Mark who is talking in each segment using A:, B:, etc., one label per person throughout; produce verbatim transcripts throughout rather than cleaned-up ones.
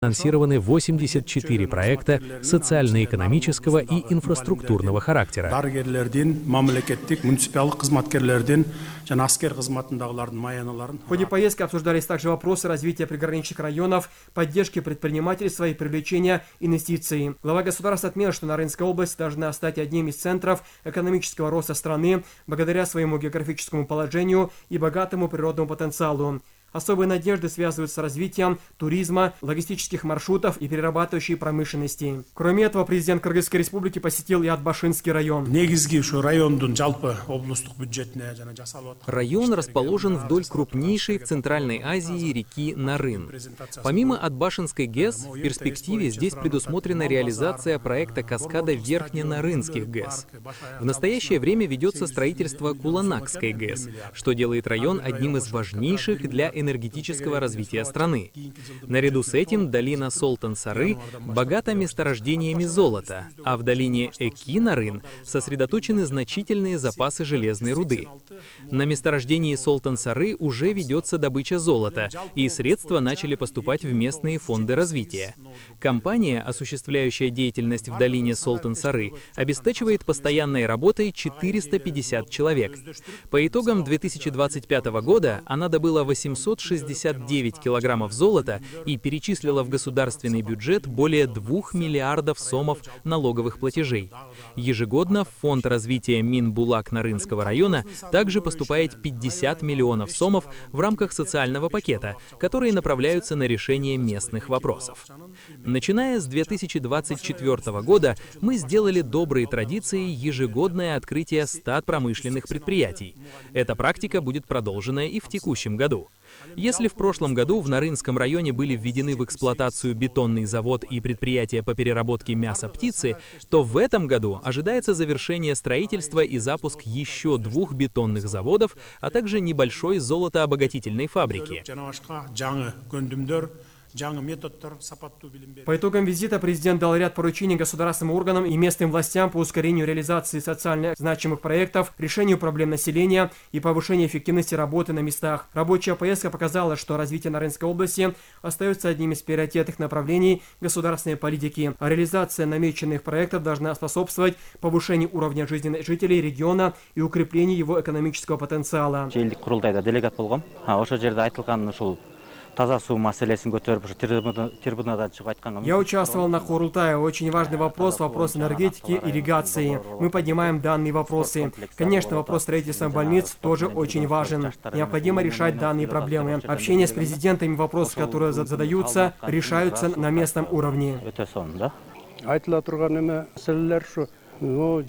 A: Анонсированы восемьдесят четыре проекта социально-экономического и инфраструктурного характера.
B: В ходе поездки обсуждались также вопросы развития приграничных районов, поддержки предпринимательства и привлечения инвестиций. Глава государства отметил, что Нарынская область должна стать одним из центров экономического роста страны благодаря своему географическому положению и богатому природному потенциалу. Особые надежды связывают с развитием туризма, логистических маршрутов и перерабатывающей промышленности. Кроме этого, президент Кыргызской республики посетил и Атбашинский район.
A: Район расположен вдоль крупнейшей в Центральной Азии реки Нарын. Помимо Атбашинской ГЭС, в перспективе здесь предусмотрена реализация проекта каскада Верхненарынских ГЭС. В настоящее время ведется строительство Куланакской ГЭС, что делает район одним из важнейших для энергетического развития страны. Наряду с этим долина Солтан-Сары богата месторождениями золота, а в долине Эки-Нарын сосредоточены значительные запасы железной руды. На месторождении Солтан-Сары уже ведется добыча золота, и средства начали поступать в местные фонды развития. Компания, осуществляющая деятельность в долине Солтан-Сары, обеспечивает постоянной работой четыреста пятьдесят человек. По итогам две тысячи двадцать пятого года она добыла восемьсот шестьдесят девять килограммов золота и перечислила в государственный бюджет более двух миллиардов сомов налоговых платежей. Ежегодно в фонд развития Минбулак-Нарынского района также поступает пятьдесят миллионов сомов в рамках социального пакета, которые направляются на решение местных вопросов. Начиная с две тысячи двадцать четвёртого года мы сделали добрые традиции ежегодное открытие ста промышленных предприятий. Эта практика будет продолжена и в текущем году. Если в прошлом году в Нарынском районе были введены в эксплуатацию бетонный завод и предприятия по переработке мяса птицы, то в этом году ожидается завершение строительства и запуск еще двух бетонных заводов, а также небольшой золотообогатительной фабрики.
B: По итогам визита президент дал ряд поручений государственным органам и местным властям по ускорению реализации социально значимых проектов, решению проблем населения и повышению эффективности работы на местах. Рабочая поездка показала, что развитие Нарынской области остается одним из приоритетных направлений государственной политики, а реализация намеченных проектов должна способствовать повышению уровня жизни жителей региона и укреплению его экономического потенциала. Я участвовал на Курултае. Очень важный вопрос – вопрос энергетики, ирригации. Мы поднимаем данные вопросы. Конечно, вопрос строительства больниц тоже очень важен. Необходимо решать данные проблемы. Общение с президентами, вопросы, которые задаются, решаются на местном уровне. Во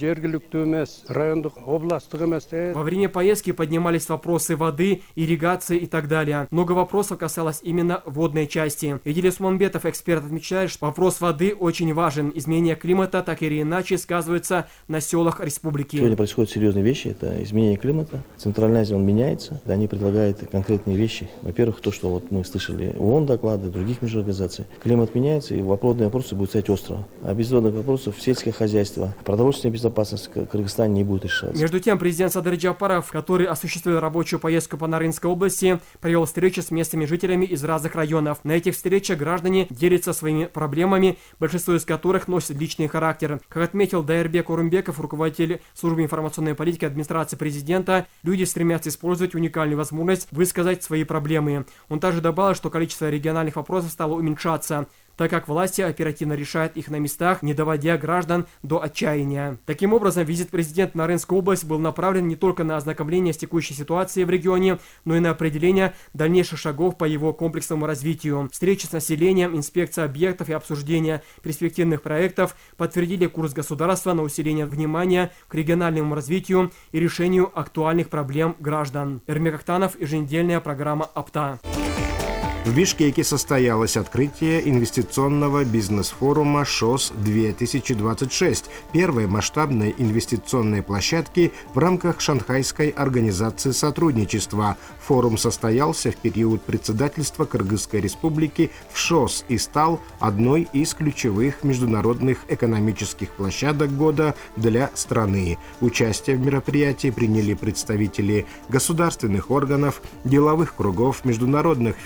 B: время поездки поднимались вопросы воды, ирригации и так далее. Много вопросов касалось именно водной части. Идиль Усманбетов, эксперт, отмечает, что вопрос воды очень важен. Изменение климата так или иначе сказывается на селах республики.
C: Сегодня происходят серьезные вещи. Это изменение климата. Центральная Азия, он меняется. Они предлагают конкретные вещи. Во-первых, то, что вот мы слышали ООН доклады, других международных организаций. Климат меняется, и водные вопросы будут стоять остро. А без водных вопросов сельское хозяйство, продовольственная безопасность в Кыргызстане не будет решаться.
B: Между тем, президент Садыр Джапаров, который осуществил рабочую поездку по Нарынской области, провел встречи с местными жителями из разных районов. На этих встречах граждане делятся своими проблемами, большинство из которых носит личный характер. Как отметил Дайырбек Орумбеков, руководитель службы информационной политики администрации президента, люди стремятся использовать уникальную возможность высказать свои проблемы. Он также добавил, что количество региональных вопросов стало уменьшаться, так как власти оперативно решают их на местах, не доводя граждан до отчаяния. Таким образом, визит президента в Нарынскую область был направлен не только на ознакомление с текущей ситуацией в регионе, но и на определение дальнейших шагов по его комплексному развитию. Встречи с населением, инспекция объектов и обсуждение перспективных проектов подтвердили курс государства на усиление внимания к региональному развитию и решению актуальных проблем граждан. Эрмек Актанов, еженедельная программа «Апта».
D: В Бишкеке состоялось открытие инвестиционного бизнес-форума ШОС две тысячи двадцать шесть, первой масштабной инвестиционной площадки в рамках Шанхайской организации сотрудничества. Форум состоялся в период председательства Кыргызской республики в ШОС и стал одной из ключевых международных экономических площадок года для страны. Участие в мероприятии приняли представители государственных органов, деловых кругов, международных финансовых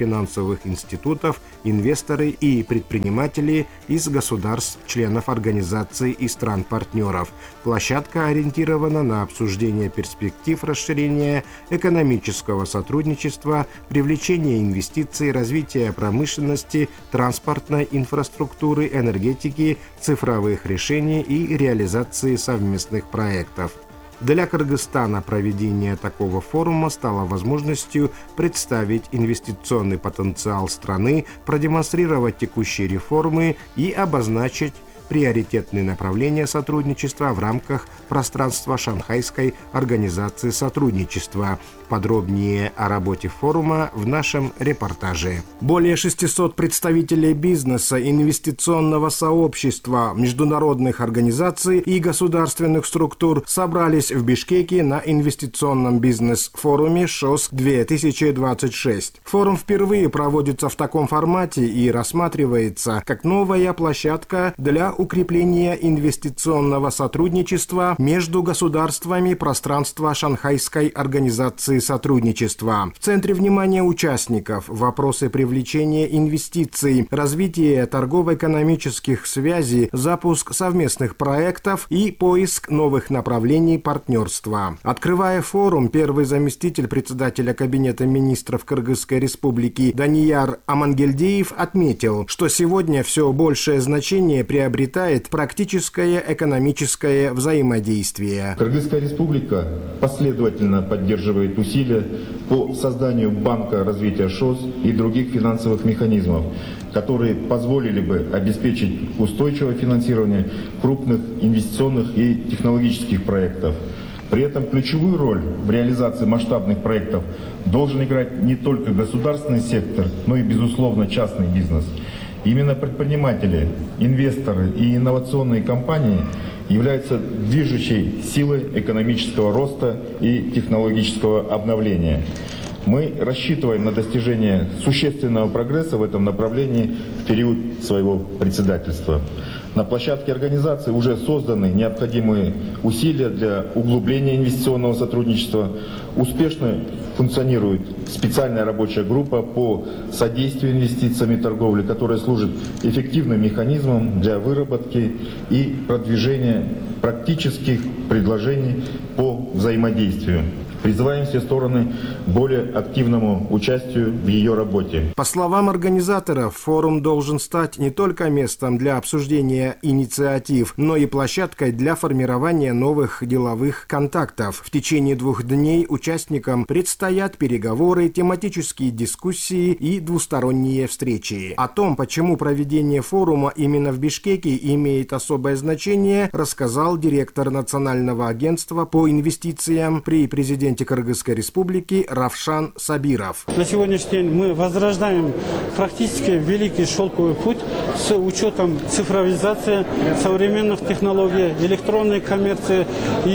D: финансовых институтов, инвесторы и предприниматели из государств-членов организации и стран-партнеров. Площадка ориентирована на обсуждение перспектив расширения экономического сотрудничества, привлечения инвестиций, развития промышленности, транспортной инфраструктуры, энергетики, цифровых решений и реализации совместных проектов. Для Кыргызстана проведение такого форума стало возможностью представить инвестиционный потенциал страны, продемонстрировать текущие реформы и обозначить приоритетные направления сотрудничества в рамках пространства Шанхайской организации сотрудничества. Подробнее о работе форума в нашем репортаже. Более шестисот представителей бизнеса, инвестиционного сообщества, международных организаций и государственных структур собрались в Бишкеке на инвестиционном бизнес-форуме ШОС две тысячи двадцать шесть. Форум впервые проводится в таком формате и рассматривается как новая площадка для укрепления инвестиционного сотрудничества между государствами пространства Шанхайской организации сотрудничества. В центре внимания участников вопросы привлечения инвестиций, развития торгово-экономических связей, запуск совместных проектов и поиск новых направлений партнерства. Открывая форум, первый заместитель председателя Кабинета министров Кыргызской республики Данияр Амангельдиев отметил, что сегодня все большее значение приобретает практическое экономическое взаимодействие.
E: Кыргызская республика последовательно поддерживает усилия по созданию Банка развития ШОС и других финансовых механизмов, которые позволили бы обеспечить устойчивое финансирование крупных инвестиционных и технологических проектов. При этом ключевую роль в реализации масштабных проектов должен играть не только государственный сектор, но и, безусловно, частный бизнес. Именно предприниматели, инвесторы и инновационные компании являются движущей силой экономического роста и технологического обновления. Мы рассчитываем на достижение существенного прогресса в этом направлении в период своего председательства. На площадке организации уже созданы необходимые усилия для углубления инвестиционного сотрудничества. Успешно функционирует специальная рабочая группа по содействию инвестициям и торговле, которая служит эффективным механизмом для выработки и продвижения практических предложений по взаимодействию. Призываем все стороны к более активному участию в ее работе.
D: По словам организаторов, форум должен стать не только местом для обсуждения инициатив, но и площадкой для формирования новых деловых контактов. В течение двух дней участникам предстоят переговоры, тематические дискуссии и двусторонние встречи. О том, почему проведение форума именно в Бишкеке имеет особое значение, рассказал директор Национального агентства по инвестициям при президенте Кыргызской республики Равшан Сабиров.
F: На сегодняшний день мы возрождаем практически великий шелковый путь с учетом цифровизации, современных технологий, электронной коммерции.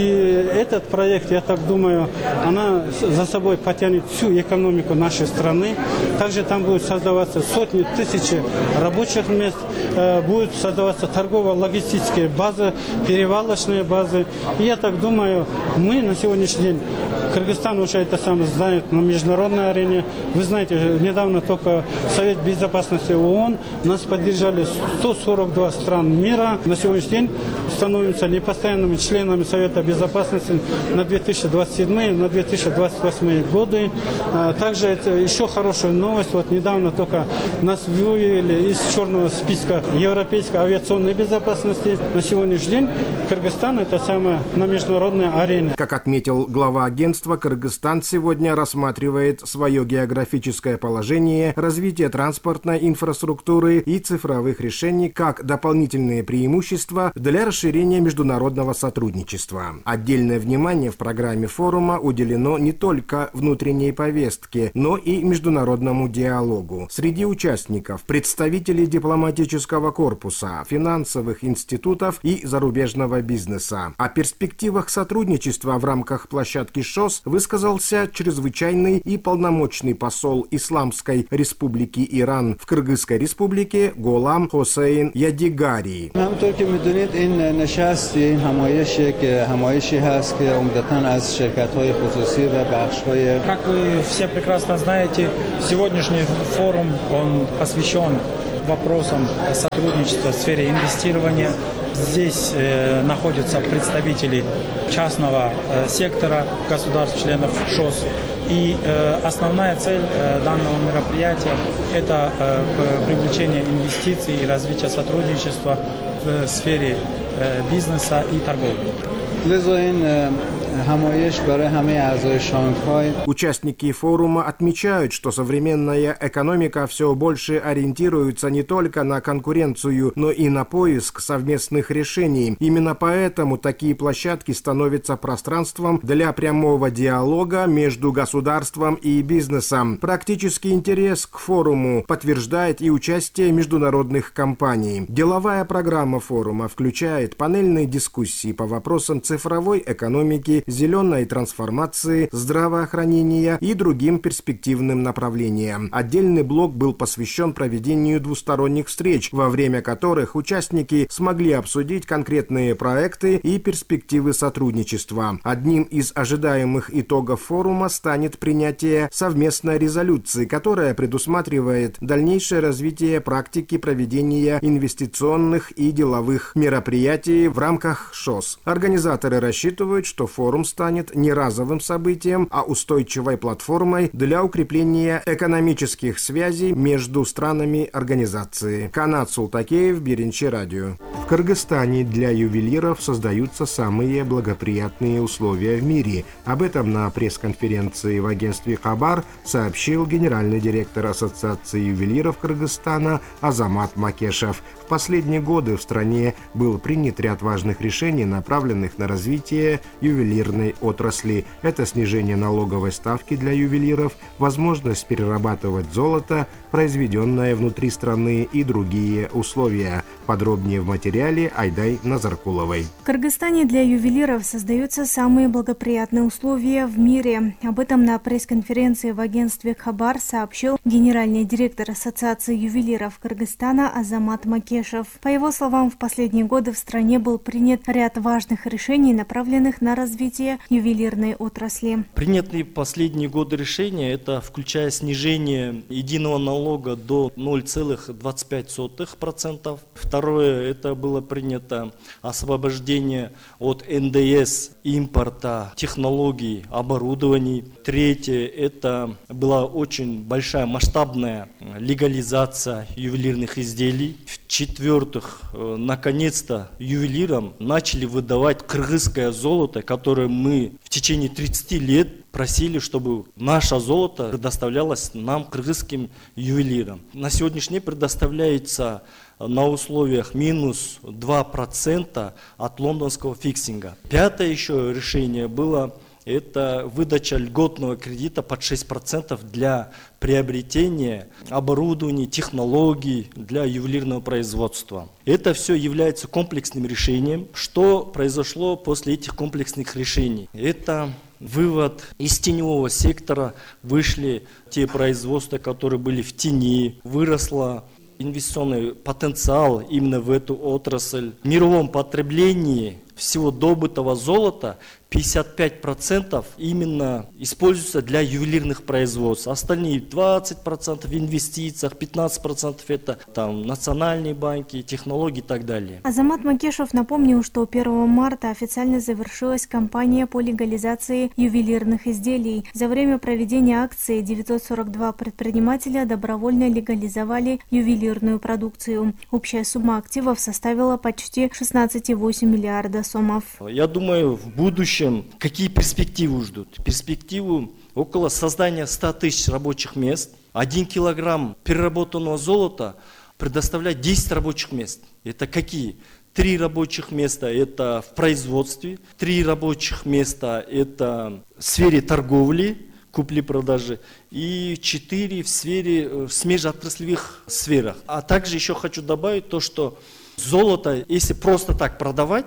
F: И этот проект, я так думаю, она за собой потянет всю экономику нашей страны. Также там будут создаваться сотни тысяч рабочих мест, будут создаваться торгово-логистические базы, перевалочные базы. И я так думаю, мы на сегодняшний день, Кыргызстан уже это сам знает на международной арене. Вы знаете, недавно только Совет Безопасности ООН нас поддержали сто сорок два стран мира. На сегодняшний день становимся непостоянными членами Совета Безопасности на две тысячи двадцать седьмой, на две тысячи двадцать восьмой годы. Также это еще хорошая новость. Вот недавно только нас вывели из черного списка европейской авиационной безопасности. На сегодняшний день Кыргызстан это самое на международной арене.
D: Как отметил глава агентства, Кыргызстан сегодня рассматривает свое географическое положение, развитие транспортной инфраструктуры и цифровых решений как дополнительные преимущества для расширения международного сотрудничества. Отдельное внимание в программе форума уделено не только внутренней повестке, но и международному диалогу. Среди участников представители дипломатического корпуса, финансовых институтов и зарубежного бизнеса. О перспективах сотрудничества в рамках площадки ШОС ШОС высказался чрезвычайный и полномочный посол Исламской Республики Иран в Кыргызской Республике Голам Хосейн Ядигари.
G: همونطور که میدونید این نشست این همایش یک همایشی هست که عمدتاً از شرکت‌های خصوصی و بخش‌های
H: Как вы все прекрасно знаете, сегодняшний форум он посвящен вопросам сотрудничества в сфере инвестирования. Здесь э, находятся представители частного э, сектора государств-членов ШОС. И э, основная цель э, данного мероприятия – это э, привлечение инвестиций и развитие сотрудничества в сфере э, бизнеса и торговли.
D: Участники форума отмечают, что современная экономика все больше ориентируется не только на конкуренцию, но и на поиск совместных решений. Именно поэтому такие площадки становятся пространством для прямого диалога между государством и бизнесом. Практический интерес к форуму подтверждает и участие международных компаний. Деловая программа форума включает панельные дискуссии по вопросам цифровой экономики, зеленой трансформации, здравоохранения и другим перспективным направлениям. Отдельный блок был посвящен проведению двусторонних встреч, во время которых участники смогли обсудить конкретные проекты и перспективы сотрудничества. Одним из ожидаемых итогов форума станет принятие совместной резолюции, которая предусматривает дальнейшее развитие практики проведения инвестиционных и деловых мероприятий в рамках ШОС. Организаторы рассчитывают, что форум станет не разовым событием, а устойчивой платформой для укрепления экономических связей между странами организации. Канат Султакеев, Беренчи радио. В Кыргызстане для ювелиров создаются самые благоприятные условия в мире. Об этом на пресс-конференции в агентстве «Хабар» сообщил генеральный директор Ассоциации ювелиров Кыргызстана Азамат Макешев. В последние годы в стране был принят ряд важных решений, направленных на развитие ювелирной отрасли. Это снижение налоговой ставки для ювелиров, возможность перерабатывать золото, произведенное внутри страны, и другие условия. Подробнее в материале Айдай Назаркуловой.
I: В Кыргызстане для ювелиров создаются самые благоприятные условия в мире. Об этом на пресс-конференции в агентстве «Хабар» сообщил генеральный директор Ассоциации ювелиров Кыргызстана Азамат Макешев. По его словам, в последние годы в стране был принят ряд важных решений, направленных на развитие ювелирной отрасли.
J: Принятые в последние годы решения, это включая снижение единого налога до ноль целых двадцать пять сотых процента. Второе, это было принято освобождение от эн дэ эс, импорта, технологий, оборудований. Третье, это была очень большая масштабная легализация ювелирных изделий. В-четвертых, наконец-то ювелирам начали выдавать кыргызское золото, которое мы в течение тридцати лет просили, чтобы наше золото предоставлялось нам, кыргызским ювелирам. На сегодняшний день предоставляется на условиях минус два процента от лондонского фиксинга. Пятое еще решение было, это выдача льготного кредита под шесть процентов для приобретения оборудования, технологий для ювелирного производства. Это все является комплексным решением. Что произошло после этих комплексных решений? Это вывод из теневого сектора, вышли те производства, которые были в тени, выросло инвестиционный потенциал именно в эту отрасль. В мировом потреблении всего добытого золота пятьдесят пять процентов именно используется для ювелирных производств. Остальные двадцать процентов в инвестициях, пятнадцать процентов это там национальные банки, технологии и так далее.
I: Азамат Макешев напомнил, что первого марта официально завершилась кампания по легализации ювелирных изделий. За время проведения акции девятьсот сорок два предпринимателя добровольно легализовали ювелирную продукцию. Общая сумма активов составила почти шестнадцать целых восемь десятых миллиарда сомов.
J: Я думаю, в будущем какие перспективы ждут? Перспективу около создания ста тысяч рабочих мест. Один килограмм переработанного золота предоставляет десять рабочих мест. Это какие? Три рабочих места – это в производстве, три рабочих места – это в сфере торговли, купли-продажи, и четыре в сфере, в межотраслевых сферах. А также еще хочу добавить то, что золото, если просто так продавать,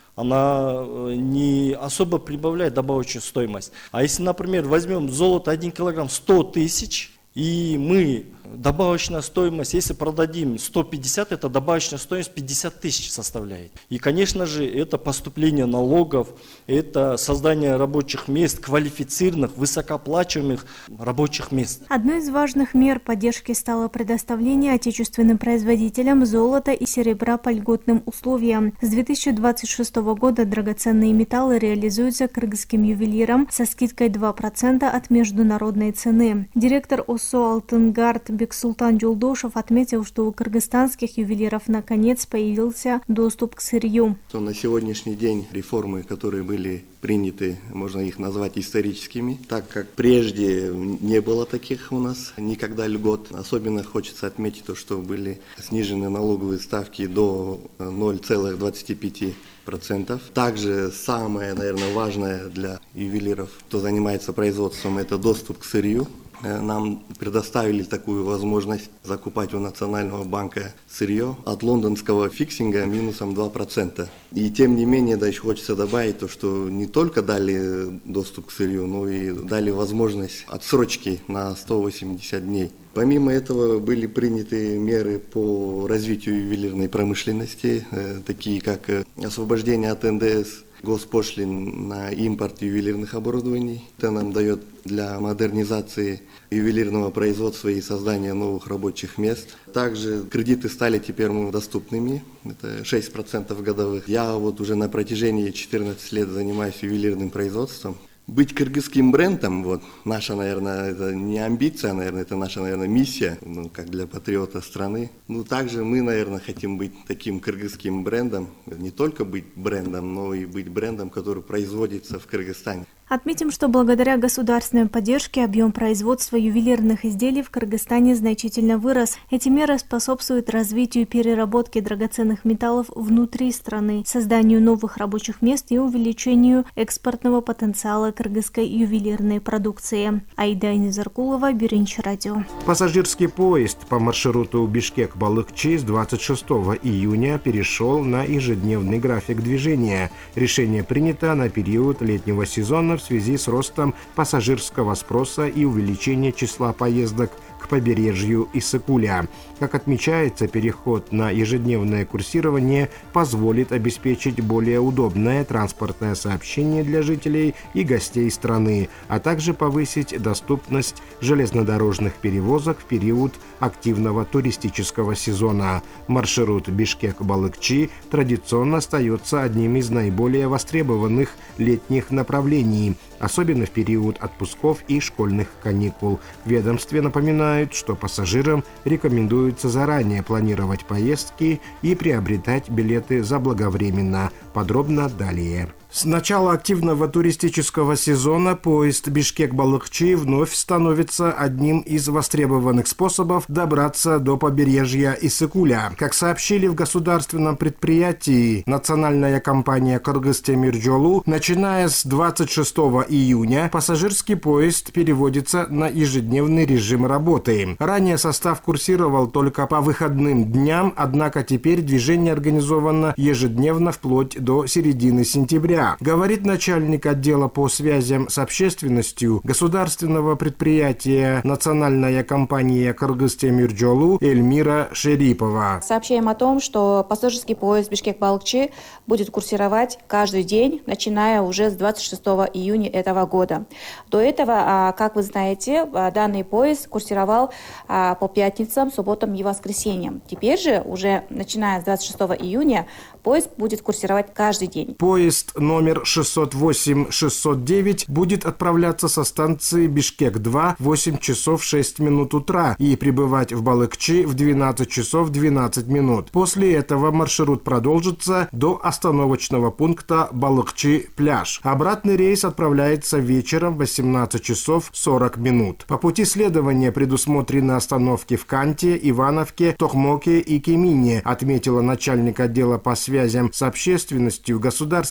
J: она не особо прибавляет добавочную стоимость. А если, например, возьмем золото один килограмм сто тысяч, и мы добавочная стоимость, если продадим сто пятьдесят, это добавочная стоимость пятьдесят тысяч составляет. И, конечно же, это поступление налогов, это создание рабочих мест, квалифицированных, высокооплачиваемых рабочих мест.
I: Одной из важных мер поддержки стало предоставление отечественным производителям золота и серебра по льготным условиям. С две тысячи двадцать шестого года драгоценные металлы реализуются кыргызским ювелирам со скидкой два процента от международной цены. Директор ОСО «Алтынгард» Бексултан Джулдошев отметил, что у кыргызстанских ювелиров наконец появился доступ к сырью.
K: На сегодняшний день реформы, которые были приняты, можно их назвать историческими, так как прежде не было таких у нас никогда льгот. Особенно хочется отметить то, что были снижены налоговые ставки до ноль целых двадцати пяти процентов. Также самое, наверное, важное для ювелиров, кто занимается производством, это доступ к сырью. Нам предоставили такую возможность закупать у Национального банка сырье от лондонского фиксинга минусом два процента. И тем не менее, да, еще хочется добавить то, что не только дали доступ к сырью, но и дали возможность отсрочки на сто восемьдесят дней. Помимо этого были приняты меры по развитию ювелирной промышленности, такие как освобождение от эн дэ эс, госпошлин на импорт ювелирных оборудований. Это нам дает для модернизации ювелирного производства и создания новых рабочих мест. Также кредиты стали теперь ну, доступными, это шесть процентов годовых. Я вот уже на протяжении четырнадцати лет занимаюсь ювелирным производством. Быть кыргызским брендом, вот, наша, наверное, это не амбиция, наверное, это наша, наверное, миссия, ну, как для патриота страны. Ну, также мы, наверное, хотим быть таким кыргызским брендом, не только быть брендом, но и быть брендом, который производится в Кыргызстане.
I: Отметим, что благодаря государственной поддержке объем производства ювелирных изделий в Кыргызстане значительно вырос. Эти меры способствуют развитию переработки драгоценных металлов внутри страны, созданию новых рабочих мест и увеличению экспортного потенциала кыргызской ювелирной продукции. Аида Низаркулова, Биринчи радио.
D: Пассажирский поезд по маршруту Бишкек-Балыкчи с двадцать шестого июня перешел на ежедневный график движения. Решение принято на период летнего сезона в связи с ростом пассажирского спроса и увеличением числа поездок к побережью Иссыкуля. Как отмечается, переход на ежедневное курсирование позволит обеспечить более удобное транспортное сообщение для жителей и гостей страны, а также повысить доступность железнодорожных перевозок в период активного туристического сезона. Маршрут Бишкек-Балыкчи традиционно остается одним из наиболее востребованных летних направлений, особенно в период отпусков и школьных каникул. В ведомстве напоминают, что пассажирам рекомендуется заранее планировать поездки и приобретать билеты заблаговременно. Подробно далее. С начала активного туристического сезона поезд Бишкек-Балыкчи вновь становится одним из востребованных способов добраться до побережья Иссыкуля. Как сообщили в государственном предприятии национальная компания «Кыргызтемиржолу», начиная с двадцать шестого июня пассажирский поезд переводится на ежедневный режим работы. Ранее состав курсировал только по выходным дням, однако теперь движение организовано ежедневно вплоть до середины сентября. Говорит начальник отдела по связям с общественностью государственного предприятия национальная компания «Кыргызтемиржолу» Эльмира Шерипова.
L: Сообщаем о том, что пассажирский поезд Бишкек-Балыкчи будет курсировать каждый день, начиная уже с двадцать шестого июня этого года. До этого, как вы знаете, данный поезд курсировал по пятницам, субботам и воскресеньям. Теперь же, уже начиная с двадцать шестого июня, поезд будет курсировать каждый день.
D: Поезд номер шестьсот восемь шестьсот девять будет отправляться со станции Бишкек-два в восемь часов шесть минут утра и прибывать в Балыкчи в двенадцать часов двенадцать минут. После этого маршрут продолжится до остановочного пункта Балыкчи-пляж. Обратный рейс отправляется вечером в восемнадцать часов сорок минут. По пути следования предусмотрены остановки в Канте, Ивановке, Токмоке и Кемине, отметила начальник отдела по связям с общественностью государственного предприятия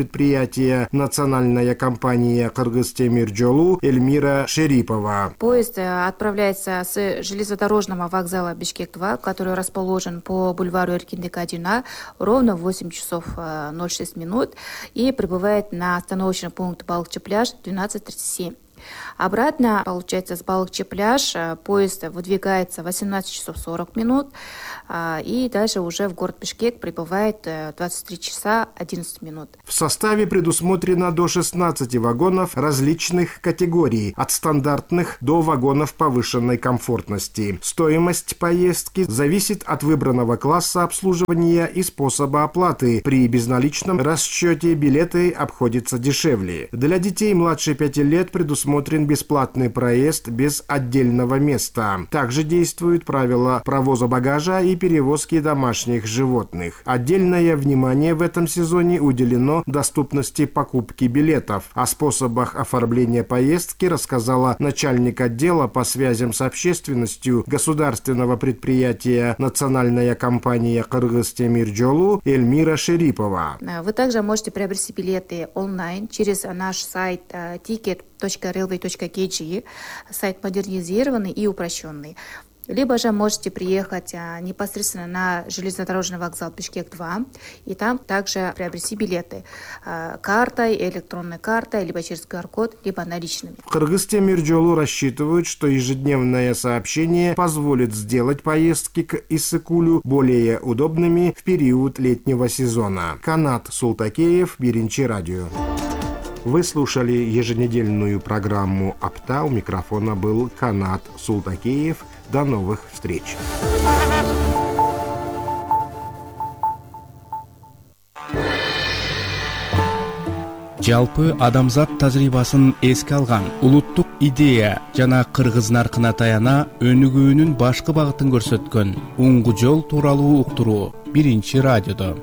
D: предприятия «Национальная компания Кыргыз-Темиржолу» Эльмира Шерипова.
L: Поезд отправляется с железнодорожного вокзала Бишкек-два, который расположен по бульвару Эркиндик-один, ровно в восемь часов ноль шесть минут и прибывает на остановочный пункт Балыкчы-пляж в двенадцать тридцать семь. Обратно, получается, с Балыкчы-пляж поезд выдвигается в восемнадцать часов сорок минут, и дальше уже в город Бишкек прибывает двадцать три часа одиннадцать минут.
D: В составе предусмотрено до шестнадцати вагонов различных категорий, от стандартных до вагонов повышенной комфортности. Стоимость поездки зависит от выбранного класса обслуживания и способа оплаты. При безналичном расчете билеты обходятся дешевле. Для детей младше пяти лет предусмотрено Предусмотрен бесплатный проезд без отдельного места. Также действуют правила провоза багажа и перевозки домашних животных. Отдельное внимание в этом сезоне уделено доступности покупки билетов. О способах оформления поездки рассказала начальник отдела по связям с общественностью государственного предприятия «Национальная компания Кыргыз-Темиржолу» Эльмира Шерипова.
L: Вы также можете приобрести билеты онлайн через наш сайт ticket точка railway точка kg, сайт модернизированный и упрощенный. Либо же можете приехать а, непосредственно на железнодорожный вокзал Бишкек-два и там также приобрести билеты а, картой, электронной картой, либо через ку ар код, либо наличными.
D: В Кыргыз-Темиржолу рассчитывают, что ежедневное сообщение позволит сделать поездки к Иссыкулю более удобными в период летнего сезона. Канат Султакеев, Биринчи радио. Вы слушали еженедельную программу «Апта». У микрофона был Канат Султакеев. До новых встреч.
M: Жалпы адамзат тажрыйбасын эске алган улуттук идея жана кыргыз наркына таяна өнүгүүнүн башкы багытын көрсөткөн уңгу жол тууралуу уктуруу Биринчи радиодо.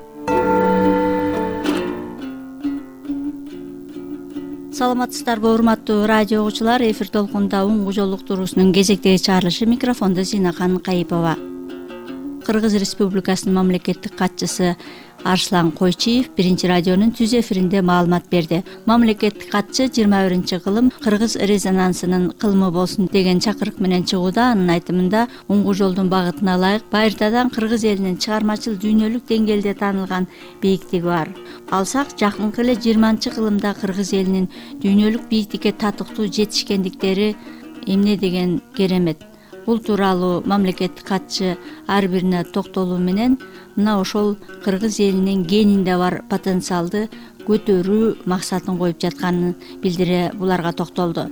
N: Саламатсыздарбы, урматтуу радио угуучулар, эфир толкунда уңгу жол уктуруусунун кезектеги чыгарылышы, микрофондо Зинакан Кайыпова. Кыргыз Республикасынын мамлекеттик катчысы Арслан Койчиев Биринчи радионун түз эфиринде маалымат берди. Мамлекеттик катчы жыйырма биринчи кылым кыргыз резонансынын кылымы болсун деген чакырык менен чыгууда анын айтымында уңгу жолдун багытына ылайык байыртадан кыргыз элинин чыгармачыл дүйнөлүк деңгээлде таанылган бийиктиги бар. Алсак, жакынкы эле жыйырманчы кылымда кыргыз элинин дүйнөлүк бийиктикке татыктуу жетишкендиктери эмне деген керемет. Бул тууралуу мамлекеттик катчы ар бирине токтолуу менен мына ошол кыргыз элинин генинде бар потенциалды көтөрүү максатын коюп жатканын билдире буларга токтолду.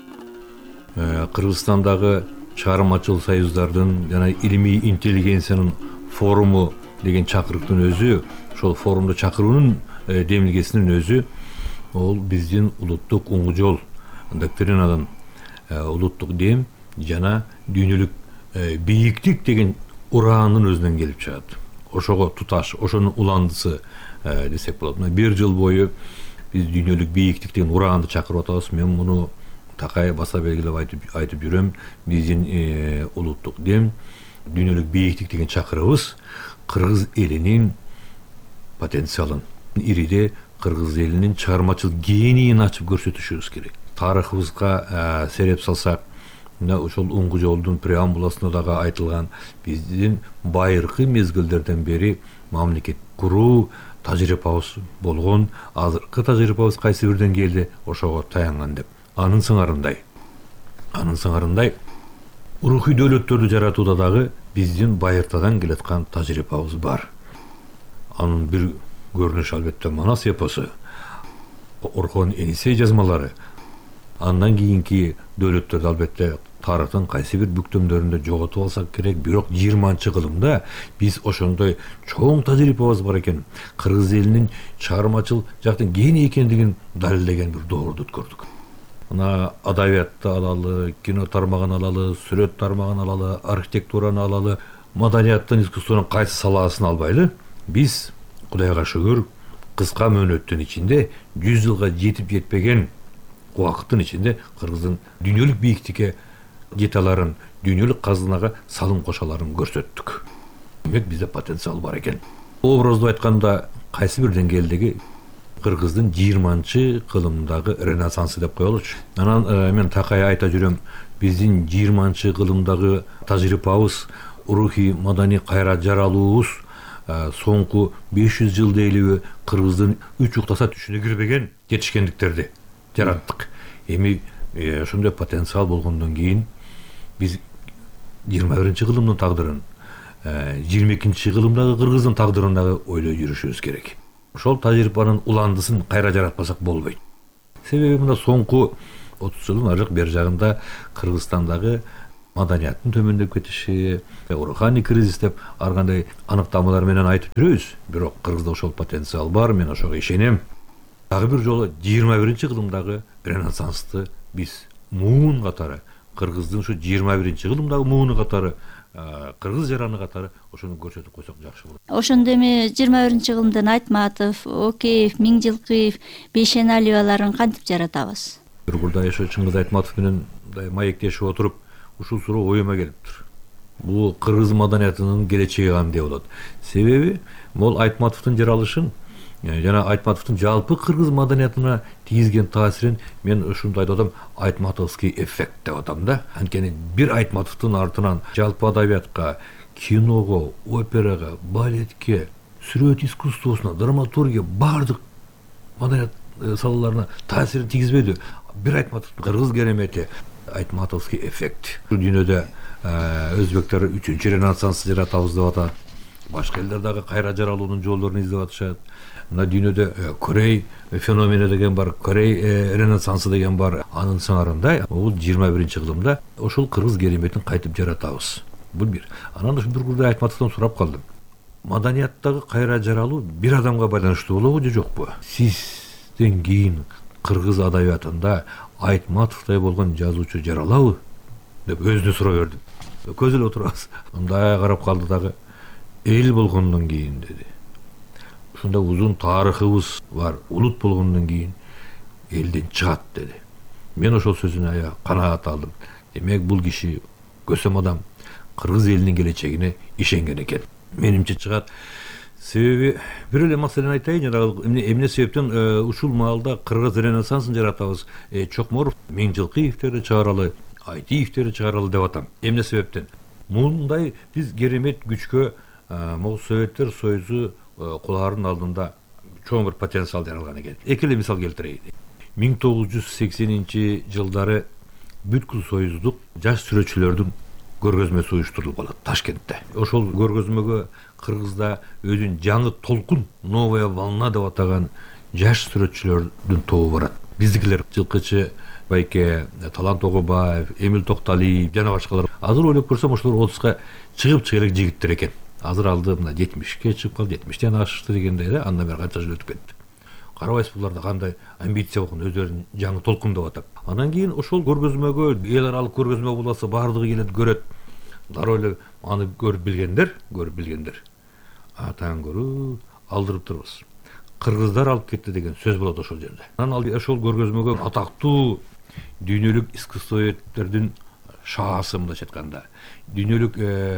O: Кыргызстандагы чыгармачыл союздардын жана илимий интеллигенциянын форуму деген чакырыктын өзү, ошол форумду чакыруунун демилгесинин өзү ол биздин улуттук уңгу жол доктринадан улуттук дем жана дүйнөлүк бийиктик деген ураанын өзүнөн келип чыгат. Ошого туташ, ошонун уландысы десек болот. Бир жыл бою биз дүйнөлүк бийиктик деген ураанды чакырып атабыз. Мен муну такай баса белгилеп айтып айтып жүрөм. Биздин улуттук дем, дүйнөлүк бийиктик деген чакырыбыз кыргыз элинин потенциалын, ириде кыргыз элинин чыгармачыл генийин ачып көрсөтүшүбүз керек. Тарыхыбызга сереп салсак, ошол уңгу жолдун преамбуласында дагы айтылган биздин байыркы мезгилдерден бери мамлекет куруу тажрыйбабыз болгон, азыркы тажрыйбабыз кайсы бир деңгээлде ошого таянган деп. Анын сыңарындай, анын сыңарындай рухий дөөлөттөрдү жаратууда дагы биздин байыртадан келаткан тажрыйбабыз бар. Анын бир көрүнүшү албетте Манас эпосу, Орхон Энисей жазмалары. Андан кийинки дөөлөттөрдү албетте тарыхтын кайсы бир бүктөмдөрүндө жоготуп алсак керек. Бирок жыйырманчы кылымда биз ошондой чоң тажрыйбабыз бар экен. Кыргыз элинин чыгармачыл жактын гений экендигин далилдеген бир доорду өткөрдүк. Мына адабиятты алалы, кино тармагын алалы, сүрөт тармагын алалы, архитектураны алалы, маданияттын, искусствонун кайсы саласын албайлы. Биз Кудайга шүгүр кыска мөөнөттүн ичинде жүз жылга жетип жетпеген убакыттын ичинде кыргыздын дүйнөлүк бийиктикке жеталарын, дүйнөлүк казынага салым кошаларын көрсөттүк. Демек бизде потенциал бар экен. Образды айтканда кайсы бир деңгээлдеги кыргыздын жыйырманчы кылымдагы ренессансы деп коелучу. Анан э, мен такай айта жүрөм, биздин жыйырманчы кылымдагы тажрыйбабыз, рухий маданий кайра жаралуубуз э, соңку беш жүз жыл дейлиби кыргыздын үч уктаса түшүнө кирбеген жетишкендиктерди жараттык. Эми ошондой потенциал болгондон кийин биз жыйырма биринчи кылымдын тагдырын, жыйырма экинчи кылымдагы кыргыздын тагдырын дагы ойлой жүрүшүбүз керек. Ошол тажрыйбанын уландысын кайра жаратпасак болбойт. Себеби мына соңку отуз жылдын ар жак бери жагында Кыргызстандагы маданияттын төмөндөп кетиши, руханий кризис деп ар кандай аныктамалар менен айтып жүрөбүз. Бирок Кыргызда ошол потенциал бар, мен ошого ишенем. Дагы бир жолу жыйырма биринчи кылымдагы ренессансты биз муун катары, Кыргыздын ушу жыйырма биринчи кылымдагы мууну катары, кыргыз жараны катары ошону көрсөтүп койсок жакшы болот.
N: Ошондо эми жыйырма биринчи кылымдан Айтматов, Океев, Миңжилкыев, Бейшеналиеваларын кантип жаратабыз?
O: Бир бурда ошо Чыңгыз Айтматов менен маектешип отуруп ушул суроо оюма келиптир. Бул кыргыз маданиятынын келечеги кандай болот? Себеби бул Айтматовдун жаралышын жана Айтматовдун жалпы кыргыз маданиятына тийгизген таасирин мен ушундай айтып атам, Айтматовский эффект деп атам да. Анткени бир Айтматовдун артынан жалпы адабиятка, киного, операга, балетке, сүрөт искусствосуна, драматургия бардык маданият салаларына таасирин тийгизбеди. Бир Айтматовдун кыргыз керемети Айтматовский эффект. Дүйнөдө өзбектер үчүнчү ренессансты жаратабыз деп атат. Башка элдер дагы кайра жаралуунун жолдорун издеп атышат. Мына дүйнөдө Корей феномени деген бар, Корей ренессансы деген бар. Анын сыңарында бул жыйырма биринчи кылымда ошол кыргыз кереметин кайтып жаратабыз. Бул бир. Анан ошо бир курда Айтматовдон сурап калдым. Маданияттагы кайра жаралуу бир адамга байланыштуу болобу же жокпу? Сизден кийин кыргыз адабиятында Айтматовдой болгон жазуучу жаралабы деп өзүнө суроо бердим. Көз эле отурабыз. Мындай карап калды дагы. Эл болгондон кийин деди. Ушундай узун тарыхыбыз бар, улут болгондон кийин элден чыгат деди. Мен ошол сөзүнө ая канаат алдым. Демек бул киши көсөм адам кыргыз элинин келечегине ишенген экен. Менимче чыгат. Себеби бир эле маселени айтайын, эмне себептен ушул маалда кыргыз ренессансын жаратабыз. Чокморов, Миңжилкыевтерди чыгаралы, Айтиевтерди чыгаралы деп атам. Эмне себептен? Мындай биз керемет күчкө могул Советтер Союзу кулаардын алдында чоң бир потенциал жаралган экен. Эки эле мисал келтирейин. миң тогуз жүз сексенинчи жылдары бүткүл союздук жаш сүрөтчүлөрдүн көргөзмөсү уюштурулуп калат Ташкентте. Ошол көргөзмөгө Кыргызда өзүн жаңы толкун, новая волна деп атаган жаш сүрөтчүлөрдүн тобу барат. Биздикилер Жылкычы Байке, Талант Огобаев, Эмил Токталиев жана башкалар. Азыр ойлоп көрсөм ошолор отузга чыгып чыга элек жигиттер экен. Азыр алды мына жетимишке чыгып калды, жетимиштен ашты дегендей эле, андан бери канча жыл өтүп кетти. Карабайсыз буларда кандай амбиция болгон, өздөрүн жаңы толкун деп атат. Анан кийин ошол көргөзмөгө, эл аралык көргөзмө болсо бардыгы келет, көрөт. Дароо эле аны көрүп билгендер, көрүп билгендер. Атаң көрүп алдырып турбуз. Кыргыздар алып кетти деген сөз болот ошол жерде. Анан ал ошол көргөзмөгө атактуу дүйнөлүк искусствоведтердин шаасы, мындайча айтканда, дүйнөлүк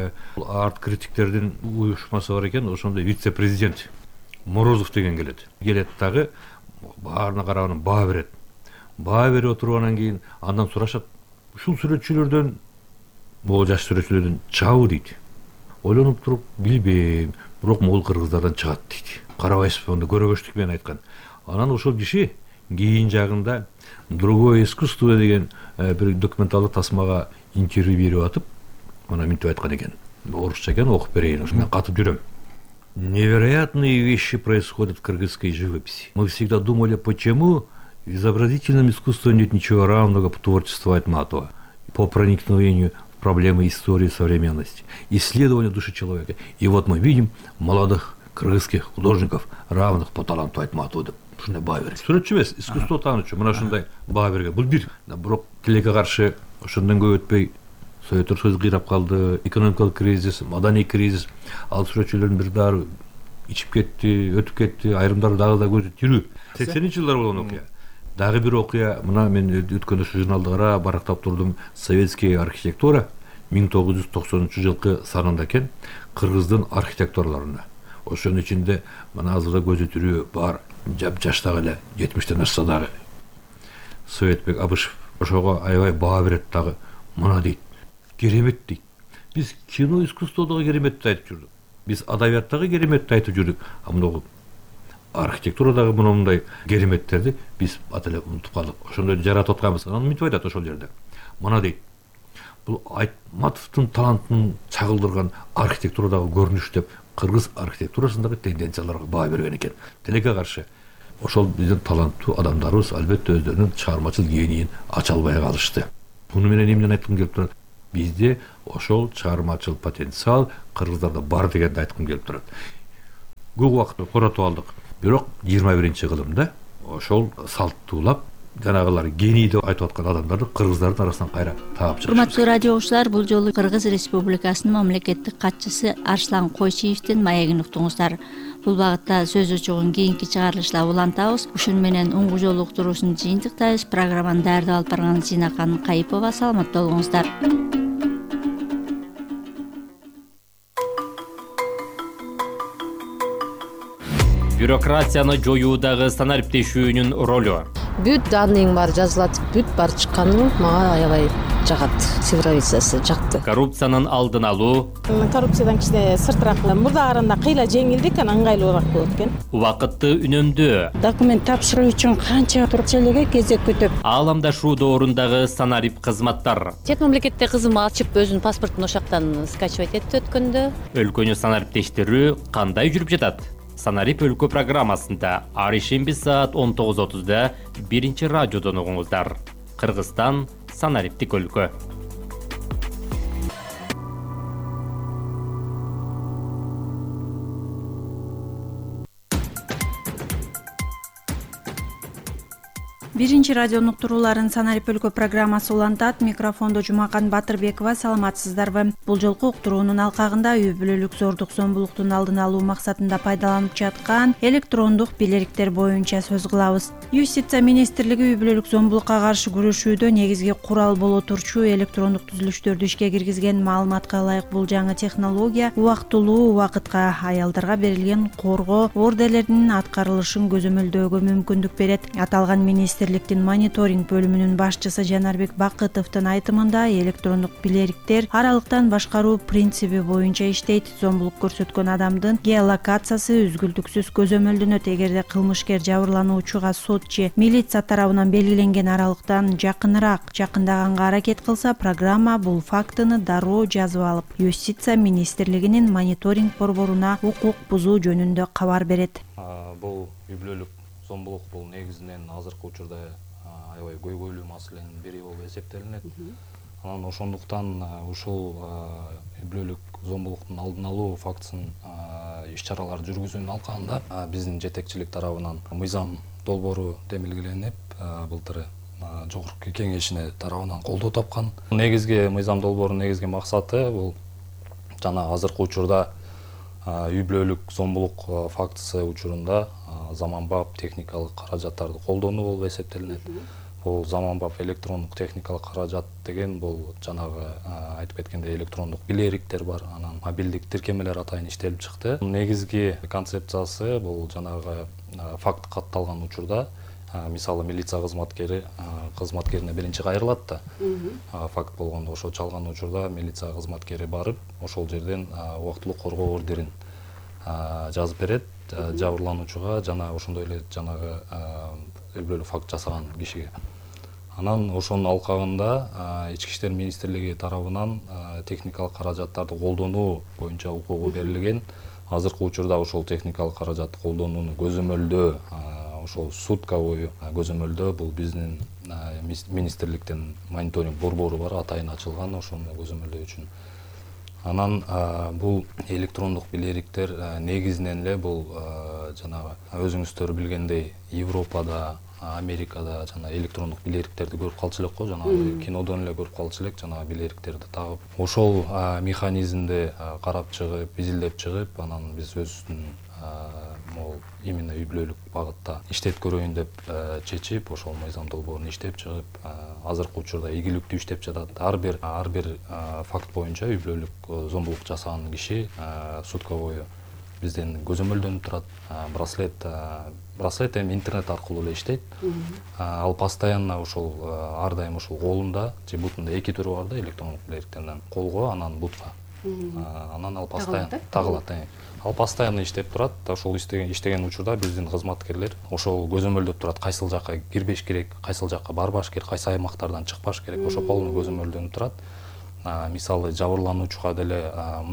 O: арт критиктердин уюшмасы бар экен, ошондой вице-президент Морозов деген келет. Келет дагы баарына карап баа берет. Баа берип отургандан кийин андан сурашат. Ушул сүрөтчүлөрдөн, могул жаш сүрөтчүлөрдөн чыгабы дейт. Ойлонуп туруп, билбейм, бирок могул кыргыздардан чыгат дейт. Карабайсыз онда көрөгөчтүк менен айткан. Анан ошол киши кийин жагында другое искусство деген бир документалдык тасмага интервью берип атып, мына мынтип айткан экен. Орусча экен, окуп берейин, ошондон катып жүрөм. Невероятные вещи происходят в кыргызской живописи. Мы всегда думали, почему в изобразительном искусстве нет ничего равного по творчеству Айтматова, по проникновению в проблемы истории современности, исследования души человека. И вот мы видим молодых кыргызских художников, равных по таланту Айтматова деп ушундай баа берет. Сүрөтчү эмес, искусство таануучу мына ушундай баа берген. Бул бир. Бирок тилекке каршы ошондон көп өтпөй Советтер Союзу кыйрап калды, экономикалык кризис, маданий кризис, ал сүрөтчүлөрдүн бир дары ичип кетти, өтүп кетти, айрымдары дагы да көзү тирүү. сексенинчи жылдар болгон окуя. Дагы бир окуя, мына мен өткөндө ушу журналды карап барактап турдум. Советский архитектура миң тогуз жүз токсонунчу жылкы санында экен, кыргыздын архитекторлорунда. ошонун ичинде мына азырда көзөтүрүү бар, жаштагы эле жетимиштен ашса дагы Советбек Абышев ошого аябай баа берет дагы. Мына дейт, керемет дейт. Биз кино искусстводогу кереметти айтып жүрдүк. Биз адабияттагы кереметти айтып жүрдүк. А мына архитектурадагы мындай кереметтерди биз ателе унутуп калдык. Ошондой жаратып атканбыз. Анан мынтип айтат ошол жерде. Мына дейт. Бул Айтматовдун талантын чагылдырган архитектурадагы көрүнүш деп кыргыз архитектурасындагы тенденцияларга баа берген экен. Тилекке каршы ошол биздин таланттуу адамдарыбыз албетте өздөрүнүн чыгармачыл генийин ача албай калышты. Муну менен эмнени айткым келип турат? Бизде ошол чыгармачыл потенциал кыргыздарда бар дегенди айткым келип турат. Көп убакытты коротуп алдык. Бирок жыйырма биринчи кылымда ошол салттуулап жанагылар гений деп айтып аткан адамдарды кыргыздардын арасынан кайра таап чыгышты.
N: Урматтуу радио угуучулар, бул жолу Кыргыз Республикасынын мамлекеттик катчысы Арслан Койчиевдин маегин уктуңуздар. Бул багытта сөз учугун кийинки чыгарылышта улантабыз. Ушун менен уңгу жол уктуруусун жыйынтыктайбыз. Программаны даярдап алып барган Зинакан Кайыпова. Саламатта болуңуздар.
P: Бюрократияны жоюудагы санариптешүүнүн ролу.
Q: Бүт данныйың бар жазылат, бүт бар чыкканы мага аябай жагат. Цифровизация жакты.
P: Коррупциянын алдын алуу.
R: Коррупциядан кичине сыртыраак. Мурда караганда кыйла жеңилдик, анан ыңгайлуураак болот экен.
P: Убакытты үнөмдөө.
Q: Документ тапшыруу үчүн канча турчелеге кезек күтүп.
P: Ааламдашуу доорундагы санарип кызматтар.
Q: Чет мамлекетте кызым ачып өзүнүн паспортун ошактан скачивать этти өткөндө.
P: Өлкөнү санариптештирүү кандай жүрүп жатат? Санарип өлкө программасында ар ишемби саат он тогуз отузда биринчи радиодон угуңуздар. Кыргызстан санариптик өлкө.
N: Биринчи радионун уктурууларын Санарип өлкө программасы улантат. Микрофондо Жумакан Батырбекова. Саламатсыздарбы? Бул жолку уктуруунун алкагында үй бүлөлүк зордук зомбулуктун алдын алуу максатында пайдаланып жаткан электрондук билериктер боюнча сөз кылабыз. Юстиция министрлиги үй бүлөлүк зомбулукка каршы күрөшүүдө негизги курал боло турчу электрондук түзүлүштөрдү ишке киргизген. Маалыматка ылайык бул жаңы технология убактылуу убакытка аялдарга берилген коргоо ордерлеринин аткарылышын көзөмөлдөөгө мүмкүндүк берет. Аталган министр Министрликтин мониторинг бөлүмүнүн башчысы Жанарбек Бакытовдун айтымында электрондук билериктер аралыктан башкаруу принциби боюнча иштейт. Зомбулук көрсөткөн адамдын геолокациясы үзгүлтүксүз көзөмөлдөнөт. Эгерде кылмышкер жабырлануучуга сот же милиция тарабынан белгиленген аралыктан жакыныраак жакындаганга аракет кылса, программа бул фактыны дароо жазып алып, Юстиция министрлигинин мониторинг борборуна укук бузуу жөнүндө кабар берет.
S: Бул үй бүлөлүк зомбулук бул негизинен азыркы учурда аябай көйгөйлүү маселенин бири болуп эсептелинет. Анан ошондуктан ушул үй бүлөлүк зомбулуктун алдын алуу фактысын иш чаралар жүргүзүүнүн алкагында биздин жетекчилик тарабынан мыйзам долбоору демилгеленип, былтыр жогорку кеңешине тарабынан колдоо тапкан. Негизги мыйзам долбоорунун негизги максаты бул жана азыркы учурда үй бүлөлүк зомбулук фактысы учурунда заманбап техникалык каражаттарды колдонуу болуп эсептелинет. Бул заманбап электрондук техникалык каражат деген бул жанагы айтып кеткендей электрондук билериктер бар, анан мобилдик тиркемелер атайын иштелип чыкты. Негизги концепциясы бул жанагы факт катталган учурда, мисалы милиция кызматкери кызматкерине биринчи кайрылат да. Факт болгондо ошо чалган учурда милиция кызматкери барып, ошол жерден убактылуу коргоо ордерин жазып берет жабырлануучуга жана ошондой эле жанагы үй бүлөлүк факт жасаган кишиге. Анан ошонун алкагында Ички иштер министрлиги тарабынан техникалык каражаттарды колдонуу боюнча укугу берилген. Азыркы учурда ошол техникалык каражатты колдонууну көзөмөлдөө, ошол сутка бою көзөмөлдөө бул биздин министрликтин мониторинг борбору бар, атайын ачылган ошону көзөмөлдөө үчүн. Анан бул электрондук билериктер негизинен эле бул жанагы өзүңүздөр билгендей Европада, Америкада жана электрондук билериктерди көрүп калчу элек го, жана кинодон эле көрүп калчу элек, жана билериктерди тагып. Ошол механизмди карап чыгып, изилдеп чыгып, анан биз өзүбүздүн могул именно үй бүлөлүк багытта иштеп көрөйүн деп чечип, ошол мыйзам долбоорун иштеп чыгып, азыркы учурда ийгиликтүү иштеп жатат. Ар бир ар бир факт боюнча үй бүлөлүк зомбулук жасаган киши сутка бою бизден көзөмөлдөнүп турат. Браслет браслет эми интернет аркылуу эле иштейт. Ал постоянно ошол ар дайым ошол колунда же бутунда эки түрү бар да электрондук билеттерден. Колго, анан бутка. Анан ал постоянно тагылат. Ал постоянно иштеп турат. Ошол иштеген учурда биздин кызматкерлер ошол көзөмөлдөп турат, кайсыл жакка кирбеш керек, кайсыл жакка барбаш керек, кайсы аймактардан чыкпаш керек. Ошол полный көзөмөлдөнүп турат. Мисалы жабырлануучуга деле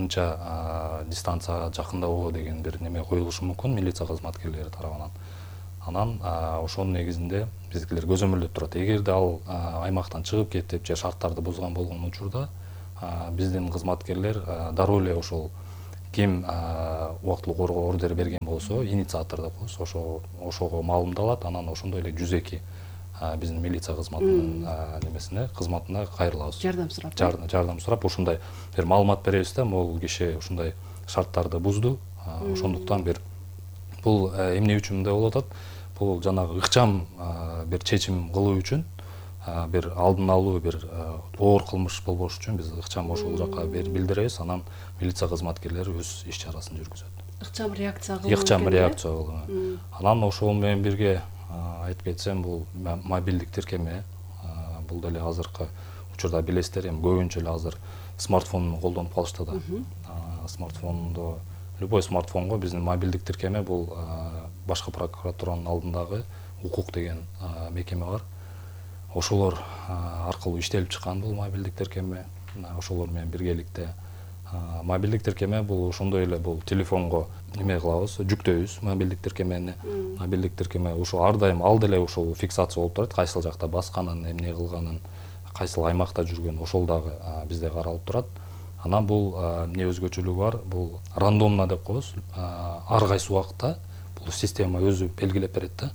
S: мынча дистанцияга жакындабоо деген бир неме коюлушу мүмкүн милиция кызматкерлери тарабынан. Анан ошонун негизинде биздикилер көзөмөлдөп турат. Эгерде ал аймактан чыгып кетип же шарттарды бузган болгон учурда биздин кызматкерлер дароо эле ошол ким убактылуу коргоо ордер берген болсо, инициатор деп коебуз, ошо ошого маалымдалат, анан ошондой эле жүз эки биздин милиция кызматынын немесине, кызматына кайрылабыз.
T: Жардам сурап.
S: Жардам сурап, ушундай бир маалымат беребиз да, могул киши ушундай шарттарды бузду. Ошондуктан бир бул эмне үчүн деп болуп атат? Бул жанагы ыкчам бир чечим кылуу үчүн, бир алдын алуу, бир оор кылмыш болбош үчүн биз ыкчам ошол жакка билдиребиз, анан милиция кызматкерлери өз иш чарасын жүргүзөт.
T: Ыкчам реакция кылуу.
S: Ыкчам реакция кылуу. Анан ошол менен бирге айтып кетсем, бул мобилдик тиркеме, бул деле азыркы учурда билесиздер, эми көбүнчө эле азыр смартфон колдонуп калышты да. Смартфондо, любой смартфонго биздин мобилдик тиркеме, бул башкы прокуратуранын алдындагы укук деген мекеме бар. Ошолор аркылуу иштелип чыккан бул мобилдик тиркеме. Ошолор менен биргеликте мобилдик тиркеме бул ошондой эле бул телефонго неме кылабыз, жүктөйбүз мобилдик тиркемени. Мобилдик тиркеме ошо ар дайым ал деле ошол фиксация болуп турат, кайсыл жакта басканын, эмне кылганын, кайсыл аймакта жүргөн, ошол дагы бизде каралып турат. Анан бул эмне өзгөчөлүгү бар, бул рандомно деп коебуз. Ар кайсы убакытта бул система өзү белгилеп берет да.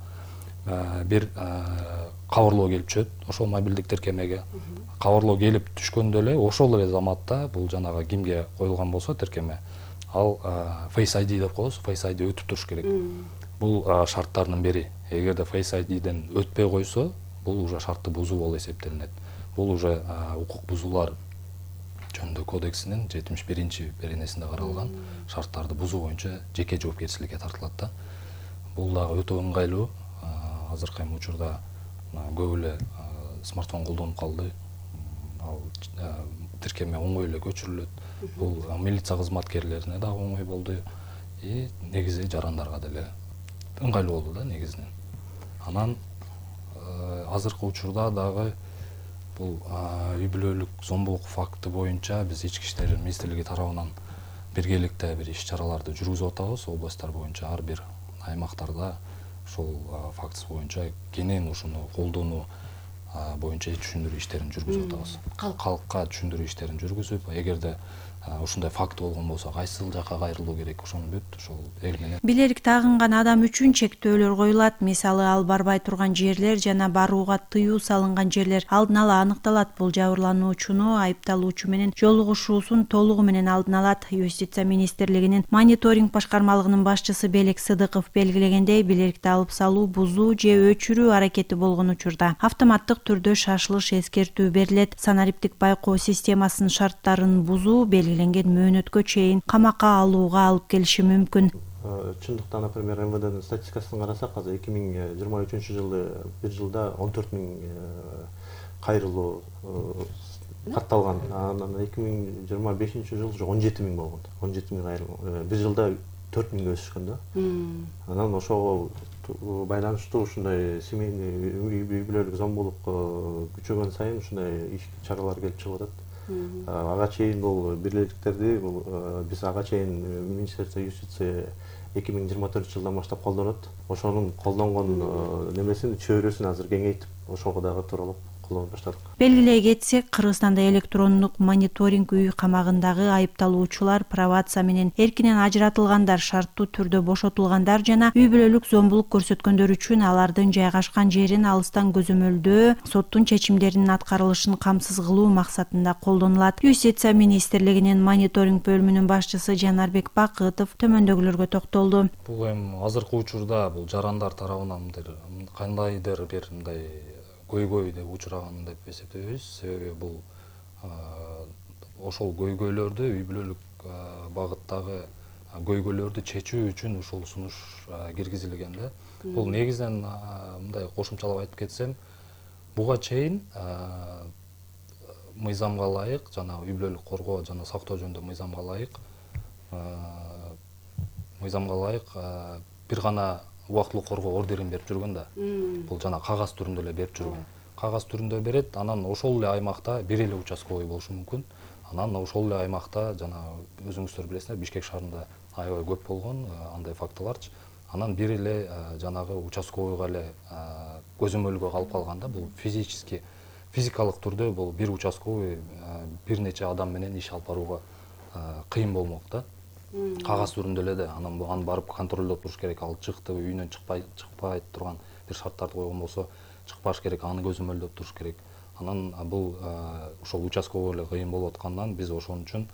S: Бир кабарлоо келип түшөт ошол мобилдик тиркемеге. Кабарлоо келип түшкөндө эле ошол эле заматта бул жанагы кимге коюлган болсо тиркеме, ал Face ай ди деп коебуз, Face ай ди өтүп туруш керек. Бул шарттардын бири. Эгерде Face ай диден өтпөй койсо, бул уже шартты бузуу болуп эсептелинет. Бул уже укук бузуулар жөнүндө кодексинин жетимиш биринчи беренесинде каралган шарттарды бузуу боюнча жеке жоопкерчиликке тартылат да. Бул дагы өтө ыңгайлуу. Азыркы эми учурда көп эле смартфон колдонуп калды. Ал тиркеме оңой эле көчүрүлөт. Бул милиция кызматкерлерине дагы оңой болду. И негизи жарандарга деле ыңгайлуу болду да негизинен. Анан азыркы учурда дагы бул үй бүлөлүк зомбулук факты боюнча биз ички иштер министрлиги тарабынан биргеликте бир иш чараларды жүргүзүп атабыз. Областтар боюнча ар бир аймактарда ошол фактысы боюнча кенен ушуну колдонуу боюнча түшүндүрүү иштерин жүргүзүп атабыз. Калкка түшүндүрүү иштерин жүргүзүп, эгерде ушундай факт болгон болсо кайсыл жакка кайрылуу керек, ошону бүт ошол эл менен.
N: Билерик тагынган адам үчүн чектөөлөр коюлат. Мисалы, ал барбай турган жерлер жана барууга тыюу салынган жерлер алдын ала аныкталат. Бул жабырлануучуну айыпталуучу менен жолугушуусун толугу менен алдын алат. Юстиция министрлигинин мониторинг башкармалыгынын башчысы Белек Сыдыков белгилегендей, билерикти алып салуу, бузуу же өчүрүү аракети болгон учурда автоматтык түрдө шашылыш эскертүү берилет. Санариптик байкоо системасынын шарттарын бузуу белгиленген мөөнөткө чейин камакка алууга алып келиши мүмкүн.
C: Чындыкта, например, эм вэ дэнин статистикасын карасак, азыр эки миң жыйырма үчүнчү жылы бир жылда он төрт миң кайрылуу катталган. Анан эки миң жыйырма бешинчи жылы он жети миң болгон. он жети миң кайрылуу. Бир жылда төрт миңге өсүшкөн да. Анан ошого байланыштуу ушундай семейный үй бүлөлүк зомбулук күчөгөн сайын ушундай иш чаралар келип чыгып атат. Ага чейин бул бирликтерди биз ага чейин Министерство юстиция эки миң жыйырма төртүнчү жылдан баштап колдонот. Ошонун колдонгон немесин чөйрөсүн азыр кеңейтип, ошого дагы тууралап колдонуп баштадык.
N: Белгилей кетсек, Кыргызстанда электрондук мониторинг үй камагындагы айыпталуучулар, пробация менен эркинен ажыратылгандар, шарттуу түрдө бошотулгандар жана үй бүлөлүк зомбулук көрсөткөндөр үчүн алардын жайгашкан жерин алыстан көзөмөлдөө, соттун чечимдеринин аткарылышын камсыз кылуу максатында колдонулат. Юстиция министрлигинин мониторинг бөлүмүнүн башчысы Жанарбек Бакытов төмөндөгүлөргө токтолду.
S: Бул эми азыркы учурда бул жарандар тарабынан кандайдыр бир мындай көйгөй деп учураган деп эсептейбиз. Себеби бул ошол көйгөйлөрдү үй бүлөлүк багыттагы көйгөйлөрдү чечүү үчүн ушул сунуш киргизилген да. Бул негизинен мындай кошумчалап айтып кетсем, буга чейин мыйзамга ылайык, жана үй бүлөлүк коргоо жана сактоо жөнүндө мыйзамга ылайык, мыйзамга ылайык бир гана убактылуу коргоо ордерин берип жүргөн да. Бул жана кагаз түрүндө эле берип жүргөн. Кагаз түрүндө берет, анан ошол эле аймакта бир эле участковый болушу мүмкүн. Анан ошол эле аймакта жана өзүңүздөр билесиздер, Бишкек шаарында аябай көп болгон андай фактыларчы. Анан бир эле жанагы участковыйга эле көзөмөлгө калып калганда, бул физически физикалык түрдө бул бир участковый бир нече адам менен иш алып барууга кыйын болмок да. Кагаз түрүндө эле да, анан аны барып контролдоп туруш керек, ал чыкты, үйүнөн чыкпай чыкпай турган бир шарттарды койгон болсо, чыкпаш керек, аны көзөмөлдөп туруш керек. Анан бул ошол участковый эле кыйын болуп аткандан биз ошон үчүн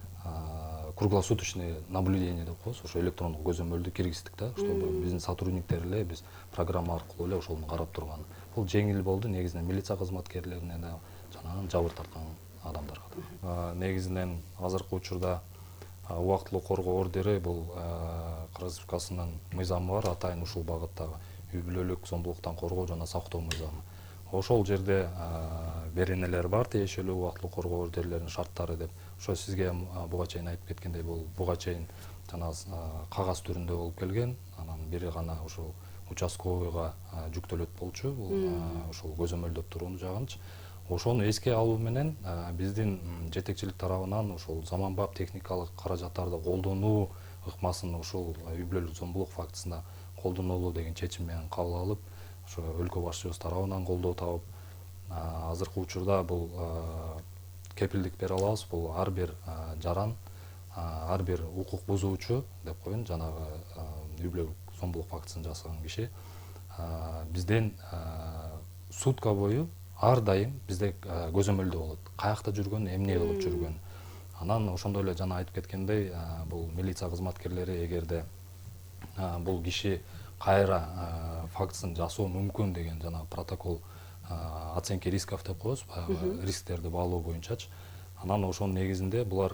S: круглосуточный наблюдение деп коебуз, ошо электрондук көзөмөлдү киргиздик да, чтобы биздин сотрудниктер эле биз программа аркылуу эле ошону карап турган. Бул жеңил болду негизинен милиция кызматкерлерине да, жана жабыр тарткан адамдарга да. Негизинен азыркы учурда убактылуу коргоо ордери бул Кыргыз Республикасынын мыйзамы бар, атайын ушул багыттагы үй бүлөлүк зомбулуктан коргоо жана сактоо мыйзамы. Ошол жерде беренелер бар, тиешелүү убактылуу коргоо ордерлеринин шарттары деп. Ошо сизге буга чейин айтып кеткендей, бул буга чейин жана кагаз түрүндө болуп келген, анан бир гана ошол участковыйга жүктөлөт болчу, бул ошол көзөмөлдөп турууну жагынчы. Ошону эске алуу менен биздин жетекчилик тарабынан ошол заманбап техникалык каражаттарды колдонуу ыкмасын ошол үй бүлөлүк зомбулук фактысына колдонулу деген чечим менен кабыл алып, ошо өлкө башчыбыз тарабынан колдоо табып, азыркы учурда бул кепилдик бере алабыз, бул ар бир жаран, ар бир укук бузуучу деп коеюн, жанагы үй бүлөлүк зомбулук фактысын жасаган киши бизден сутка бою ар дайым бизде көзөмөлдө болот. Каякта жүргөн, эмне кылып жүргөн. Анан ошондой эле жана айтып кеткендей, бул милиция кызматкерлери эгерде бул киши кайра фактысын жасоо мүмкүн деген жана протокол оценки рисков деп коебуз, баягы рисктерди баалоо боюнчачы. Анан ошонун негизинде булар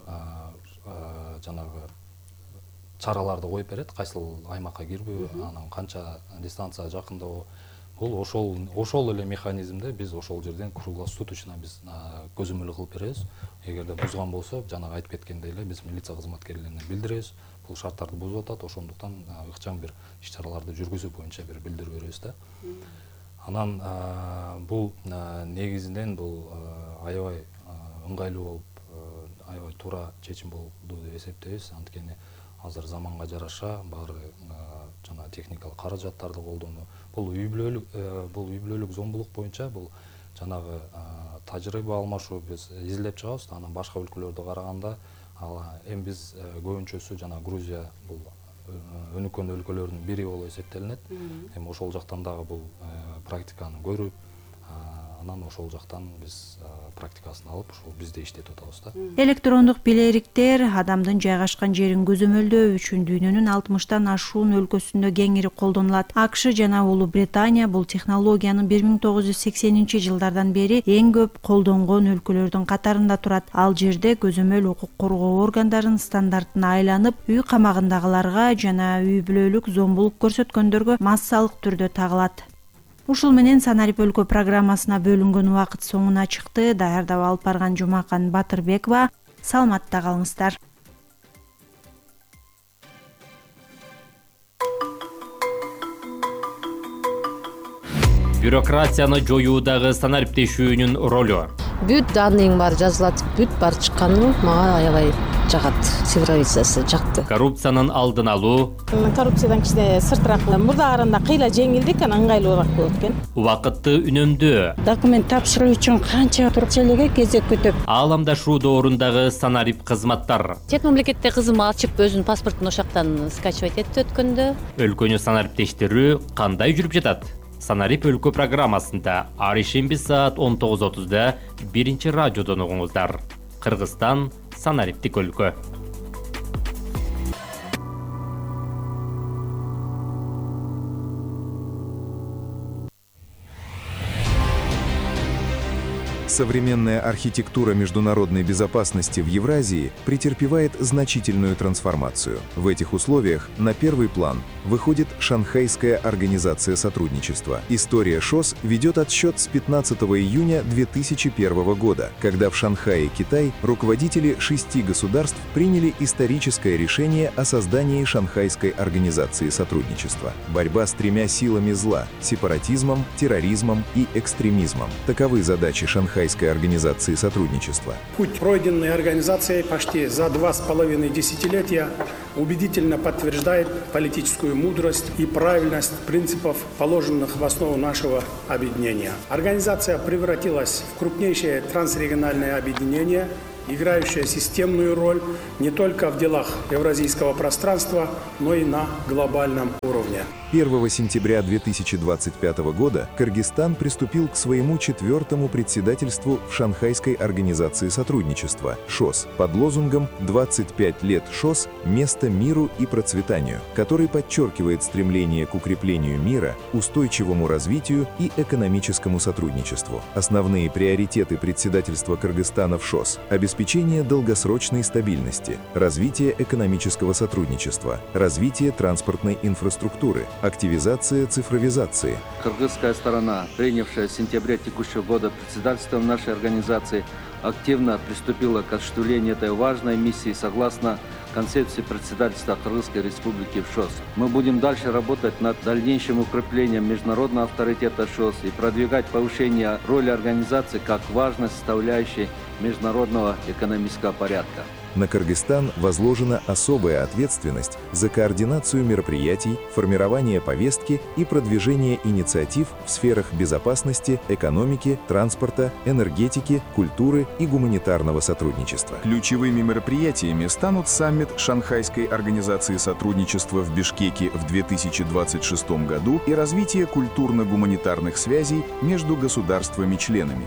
S: жанагы чараларды коюп берет, кайсыл аймакка кирбөө, анан канча дистанция жакындоо. Бул ошол ошол эле механизмде биз ошол жерден круглосуточно биз көзөмөл кылып беребиз. Эгерде бузган болсо, жанагы айтып кеткендей эле биз милиция кызматкерлерине билдиребиз. Бул шарттарды бузуп атат, ошондуктан ыкчам бир иш-чараларды жүргүзүү боюнча бир билдирүү беребиз да. Анан бул негизинен бул аябай ыңгайлуу болуп, аябай туура чечим болду деп эсептейбиз. Анткени азыр заманга жараша баары жана техникалык каражаттарды колдонуу. Бул үй бүлөлүк бул үй бүлөлүк зомбулук боюнча бул жанагы тажрыйба алмашуу биз изилдеп чыгабыз. Анан башка өлкөлөрдө караганда эми биз көбүнчөсү жана Грузия бул өнүккөн өлкөлөрдүн бири болуп эсептелинет. Эми ошол жактан дагы бул практиканы көрүп, анан ошол жактан биз практикасын алып, ошол бизде иштетип атабыз да.
N: Электрондук билериктер адамдын жайгашкан жерин көзөмөлдөө үчүн дүйнөнүн алтымыштан ашуун өлкөсүндө кеңири колдонулат. АКШ жана Улуу Британия бул технологиянын бир миң тогуз жүз сексенинчи жылдардан бери эң көп колдонгон өлкөлөрдүн катарында турат. Ал жерде көзөмөл укук коргоо органдарынын стандартына айланып, үй камагындагыларга жана үй бүлөлүк зомбулук көрсөткөндөргө массалык түрдө тагылат. Ушул менен Санарип өлкө программасына бөлүнгөн убакыт соңуна чыкты. Даярдап алып барган Жумакан Батырбекова. Саламатта калыңыздар.
P: Бюрократияны жоюудагы санариптешүүнүн ролу.
Q: Бүт данныйың бар жазылат, бүт бар чыкканы мага аябай жагат. Цифровизация жакты.
P: Коррупциянын алдын алуу.
R: Коррупциядан кичине сыртыраак. Мурда караганда кыйла жеңилдик, анан ыңгайлуураак болот экен.
P: Убакытты үнөмдөө.
T: Документ тапшыруу үчүн канча турчелеге кезек күтүп.
P: Ааламдашуу доорундагы санарип кызматтар.
Q: Чет мамлекетте кызым ачып өзүнүн паспортун ошактан скачивать этти өткөндө.
P: Өлкөнү санариптештирүү кандай жүрүп жатат? Санарип өлкө программасында ар ишемби саат он тогуз отузда биринчи радиодон угуңуздар. Кыргызстан санариптик өлкө.
U: Современная архитектура международной безопасности в Евразии претерпевает значительную трансформацию. В этих условиях на первый план выходит Шанхайская организация сотрудничества. История ШОС ведет отсчет с пятнадцатого июня две тысячи первого года, когда в Шанхае, Китай, руководители шести государств приняли историческое решение о создании Шанхайской организации сотрудничества. Борьба с тремя силами зла – сепаратизмом, терроризмом и экстремизмом. Таковы задачи Шанхайской организации сотрудничества.
V: Путь, пройденный организацией почти за два с половиной десятилетия, убедительно подтверждает политическую мудрость и правильность принципов, положенных в основу нашего объединения. Организация превратилась в крупнейшее трансрегиональное объединение, играющее системную роль не только в делах евразийского пространства, но и на глобальном уровне.
U: первого сентября две тысячи двадцать пятого года Кыргызстан приступил к своему четвертому председательству в Шанхайской организации сотрудничества ШОС под лозунгом «двадцать пять лет ШОС. Место миру и процветанию», который подчеркивает стремление к укреплению мира, устойчивому развитию и экономическому сотрудничеству. Основные приоритеты председательства Кыргызстана в ШОС – обеспечение долгосрочной стабильности, развитие экономического сотрудничества, развитие транспортной инфраструктуры, активизация цифровизации.
W: Кыргызская сторона, принявшая в сентябре текущего года председательство в нашей организации, активно приступила к осуществлению этой важной миссии согласно концепции председательства Кыргызской Республики в ШОС. Мы будем дальше работать над дальнейшим укреплением международного авторитета ШОС и продвигать повышение роли организации как важной составляющей международного экономического порядка.
U: На Кыргызстан возложена особая ответственность за координацию мероприятий, формирование повестки и продвижение инициатив в сферах безопасности, экономики, транспорта, энергетики, культуры и гуманитарного сотрудничества.
X: Ключевыми мероприятиями станут саммит Шанхайской организации сотрудничества в Бишкеке в две тысячи двадцать шестом году и развитие культурно-гуманитарных связей между государствами-членами.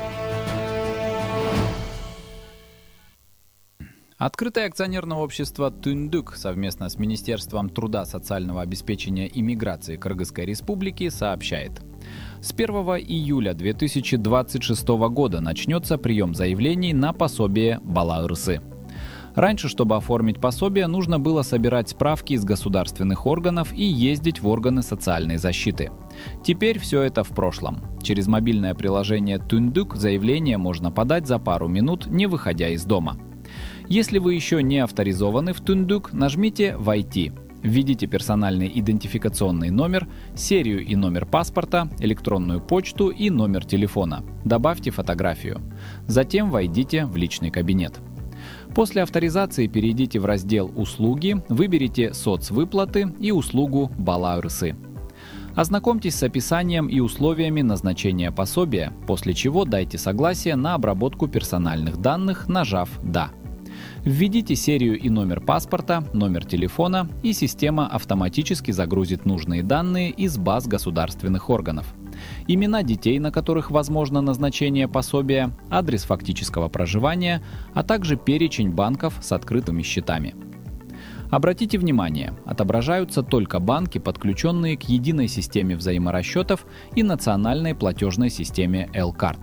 Y: Открытое акционерное общество «Түндүк» совместно с Министерством труда, социального обеспечения и миграции Кыргызской Республики сообщает. С первого июля две тысячи двадцать шестого года начнется прием заявлений на пособие Бала Ырсы. Раньше, чтобы оформить пособие, нужно было собирать справки из государственных органов и ездить в органы социальной защиты. Теперь все это в прошлом. Через мобильное приложение «Түндүк» заявление можно подать за пару минут, не выходя из дома. Если вы еще не авторизованы в Түндүк, нажмите «Войти». Введите персональный идентификационный номер, серию и номер паспорта, электронную почту и номер телефона. Добавьте фотографию. Затем войдите в личный кабинет. После авторизации перейдите в раздел «Услуги», выберите «Соцвыплаты» и услугу «Бала Ырсы». Ознакомьтесь с описанием и условиями назначения пособия, после чего дайте согласие на обработку персональных данных, нажав «Да». Введите серию и номер паспорта, номер телефона, и система автоматически загрузит нужные данные из баз государственных органов. Имена детей, на которых возможно назначение пособия, адрес фактического проживания, а также перечень банков с открытыми счетами. Обратите внимание, отображаются только банки, подключенные к единой системе взаиморасчетов и национальной платежной системе L-Card.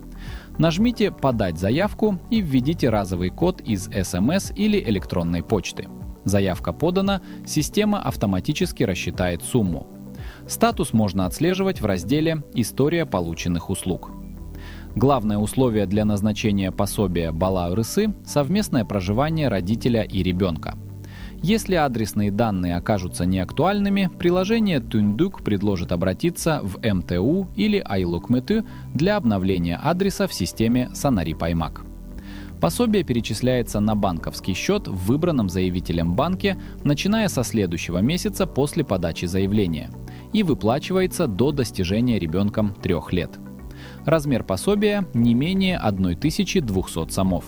Y: Нажмите «Подать заявку» и введите разовый код из эс эм эс или электронной почты. Заявка подана, система автоматически рассчитает сумму. Статус можно отслеживать в разделе «История полученных услуг». Главное условие для назначения пособия Бала Ырсы – совместное проживание родителя и ребенка. Если адресные данные окажутся неактуальными, приложение «Түндүк» предложит обратиться в эм тэ у или Айлукметы для обновления адреса в системе Санарип Аймак. Пособие перечисляется на банковский счет в выбранном заявителем банке, начиная со следующего месяца после подачи заявления, и выплачивается до достижения ребенком трех лет. Размер пособия не менее тысячи двухсот сомов.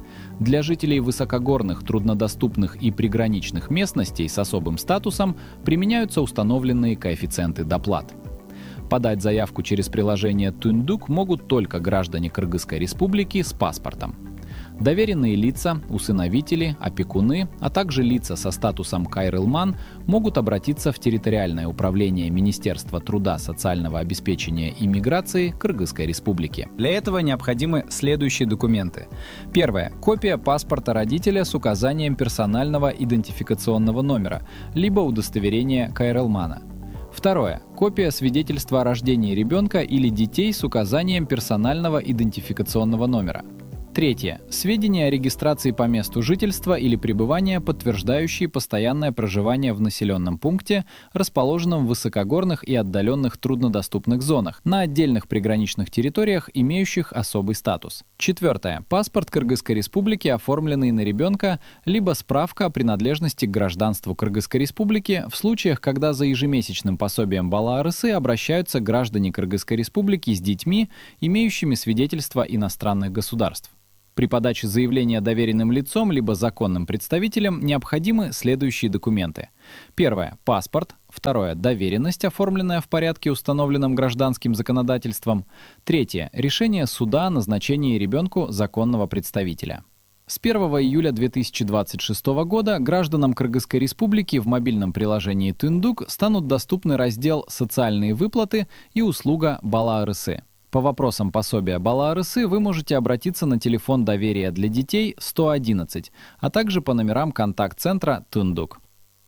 Y: Для жителей высокогорных, труднодоступных и приграничных местностей с особым статусом применяются установленные коэффициенты доплат. Подать заявку через приложение «Түндүк» могут только граждане Кыргызской Республики с паспортом. Доверенные лица, усыновители, опекуны, а также лица со статусом кайрылман могут обратиться в территориальное управление Министерства труда, социального обеспечения и миграции Кыргызской Республики. Для этого необходимы следующие документы. Первое. Копия паспорта родителя с указанием персонального идентификационного номера, либо удостоверение кайрылмана. Второе. Копия свидетельства о рождении ребенка или детей с указанием персонального идентификационного номера. Третье. Сведения о регистрации по месту жительства или пребывания, подтверждающие постоянное проживание в населенном пункте, расположенном в высокогорных и отдаленных труднодоступных зонах, на отдельных приграничных территориях, имеющих особый статус. Четвертое. Паспорт Кыргызской Республики, оформленный на ребенка, либо справка о принадлежности к гражданству Кыргызской Республики в случаях, когда за ежемесячным пособием Бала Арысы обращаются граждане Кыргызской Республики с детьми, имеющими свидетельство иностранных государств. При подаче заявления доверенным лицом либо законным представителем необходимы следующие документы. Первое. Паспорт. Второе. Доверенность, оформленная в порядке, установленном гражданским законодательством. Третье. Решение суда о назначении ребенку законного представителя. С первого июля две тысячи двадцать шестого года гражданам Кыргызской Республики в мобильном приложении Түндүк станут доступны раздел «Социальные выплаты» и услуга Бала Арысы. По вопросам пособия Бала Арысы вы можете обратиться на телефон доверия для детей сто одиннадцать, а также по номерам контакт-центра Түндүк.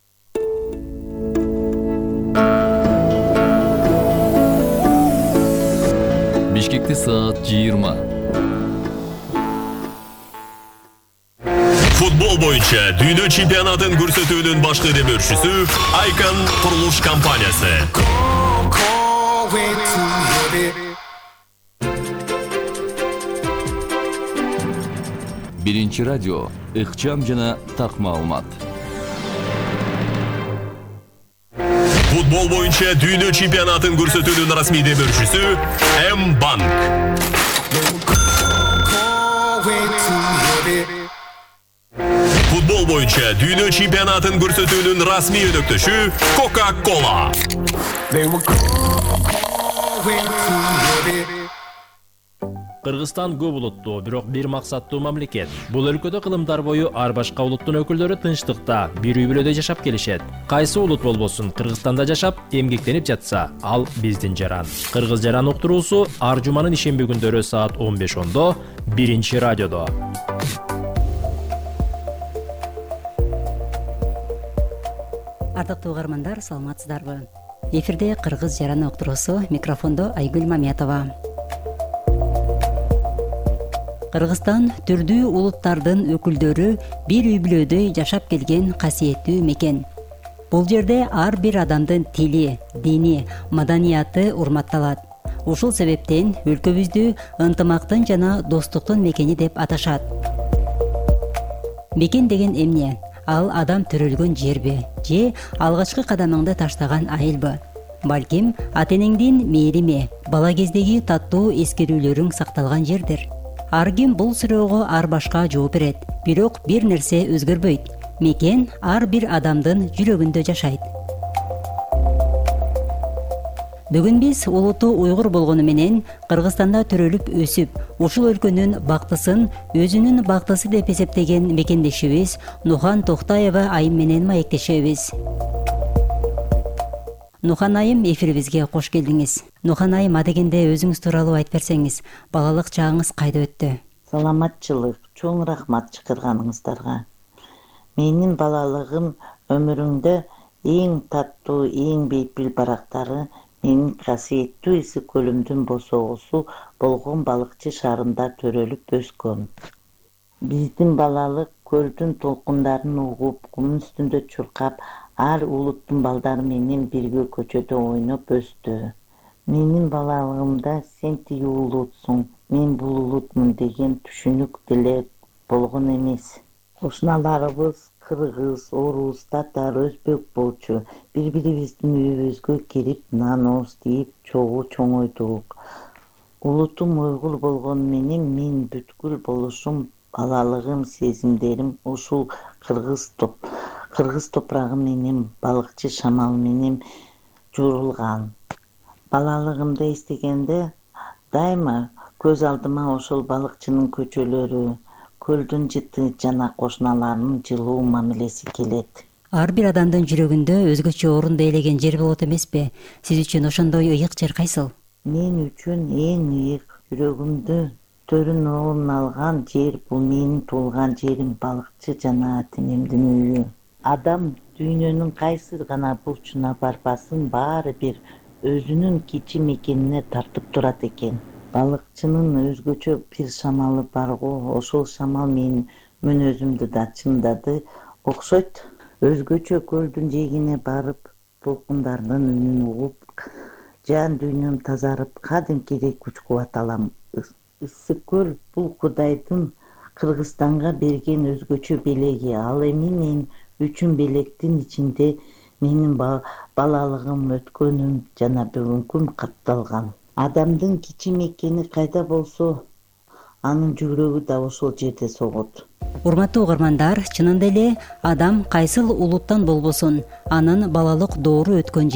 A: Бишкекте саат жыйырма.
B: Футбол боюнча дүйнө чемпионатын көрсөтүүнүн башкы демөөрчүсү Айкон курулуш компаниясы.
A: Биринчи радио, ыкчам жана так маалымат.
B: Футбол боюнча дүйнө чемпионатын көрсөтүүнүн расмий демөөрчүсү М-банк. Футбол боюнча дүйнө чемпионатын көрсөтүүнүн расмий өнөктөшү Coca-Cola.
E: Кыргызстан көп улуттуу, бирок бир максаттуу мамлекет. Бул өлкөдө кылымдар бою ар башка улуттун өкүлдөрү тынчтыкта, бир үй-бүлөдө жашап келишет. Кайсы улут болбосун, Кыргызстанда жашап, эмгектенип жатса, ал биздин жаран. Кыргыз жаран уктуруусу ар жуманын ишемби күндөрү саат он беш ондо биринчи радиодо.
F: Ардактуу угармандар, саламатсыздарбы? Эфирде Кыргыз жаран уктуруусу, микрофондо Айгүл Мамятова. Кыргызстан түрдүү улуттардын өкүлдөрү бир үй-бүлөдө жашап келген касиеттүү мекен. Бул жерде ар бир адамдын тили, дини, маданияты урматталат. Ушул себептен өлкөбүздү ынтымактын жана достуктун мекени деп аташат. Мекен деген эмне? Ал адам төрөлгөн жерби, же алгачкы кадамыңды таштаган айылбы? Балким, ата-энеңдин мээрими, бала кездеги таттуу эскерүүлөрүң сакталган жердир. Ар ким бул суроого ар башка жооп берет. Бирок бир нерсе өзгөрбөйт. Мекен ар бир адамдын жүрөгүндө жашайт. Бүгүн биз улуту уйгур болгону менен Кыргызстанда төрөлүп өсүп, ушул өлкөнүн бактысын өзүнүн бактысы деп эсептеген мекендешибиз Нухан Токтаева айым менен маектешебиз. Нухан айым, эфирибизге кош келдиңиз. Нухан айым, адегенде өзүңүз тууралуу айтып берсеңиз, балалык чагыңыз кайда өттү?
G: Саламатчылык, чоң рахмат чакырганыңыздарга. Менин балалыгым өмүрүмдө эң таттуу, эң бейпил барактары менин касиеттүү Иси көлүмдүн босогусу болгон Балыкчы шаарында төрөлүп өскөм. Биздин балалык көлдүн толкундарын угуп, кум үстүндө чуркап, ар улуттун балдары менен бирге көчөдө ойноп өстү. Менин балалыгымда сен тиги улутсуң, мен бул улутмун деген түшүнүк деле болгон эмес. Кошуналарыбыз кыргыз, орус, татар, өзбек болчу. Бири-бирибиздин үйүбүзгө кирип, нан-оз тийип, чогуу чоңойдук. Улутум уйгур болгону менен мен бүткүл болушум, балалыгым, сезимдерим ушул кыргыз топ кыргыз топурагы менен, Балыкчы шамалы менен журулган. Балалыгымды эстегенде дайыма көз алдыма ошол Балыкчынын көчөлөрү, көлдүн жыты жана кошуналарынын жылуу мамилеси келет.
F: Ар бир адамдын жүрөгүндө өзгөчө орунду ээлеген жер болот эмеспи? Сиз үчүн ошондой ыйык жер кайсыл?
G: Мен үчүн эң ыйык жүрөгүмдө төрүн орун алган жер бул менин туулган жерим, балыкчы жана атинемдин үйү. Адам дүйнөнүн кайсы гана бурчуна барбасын, баары бир өзүнүн кичи мекенине тартып турат экен. Балыкчынын өзгөчө бир шамалы бар го, ошол шамал менин мүнөзүмдү да чындады окшойт. Өзгөчө көлдүн жээгине барып, толкундардын үнүн угуп, жан дүйнөм тазарып, кадимкидей күч-кубат алам. Ысык көл бул Кудайдын Кыргызстанга берген өзгөчө белеги. Ал эми мен үчүн белектин ичинде менин балалыгым, өткөнүм жана бүгүнкүм катталган. Адамдын кичи мекени кайда болсо, анын жүрөгү да ошол жерде согот.
F: Урматтуу угармандар, чынында эле адам кайсыл улуттан болбосун, анын балалык доору өткөн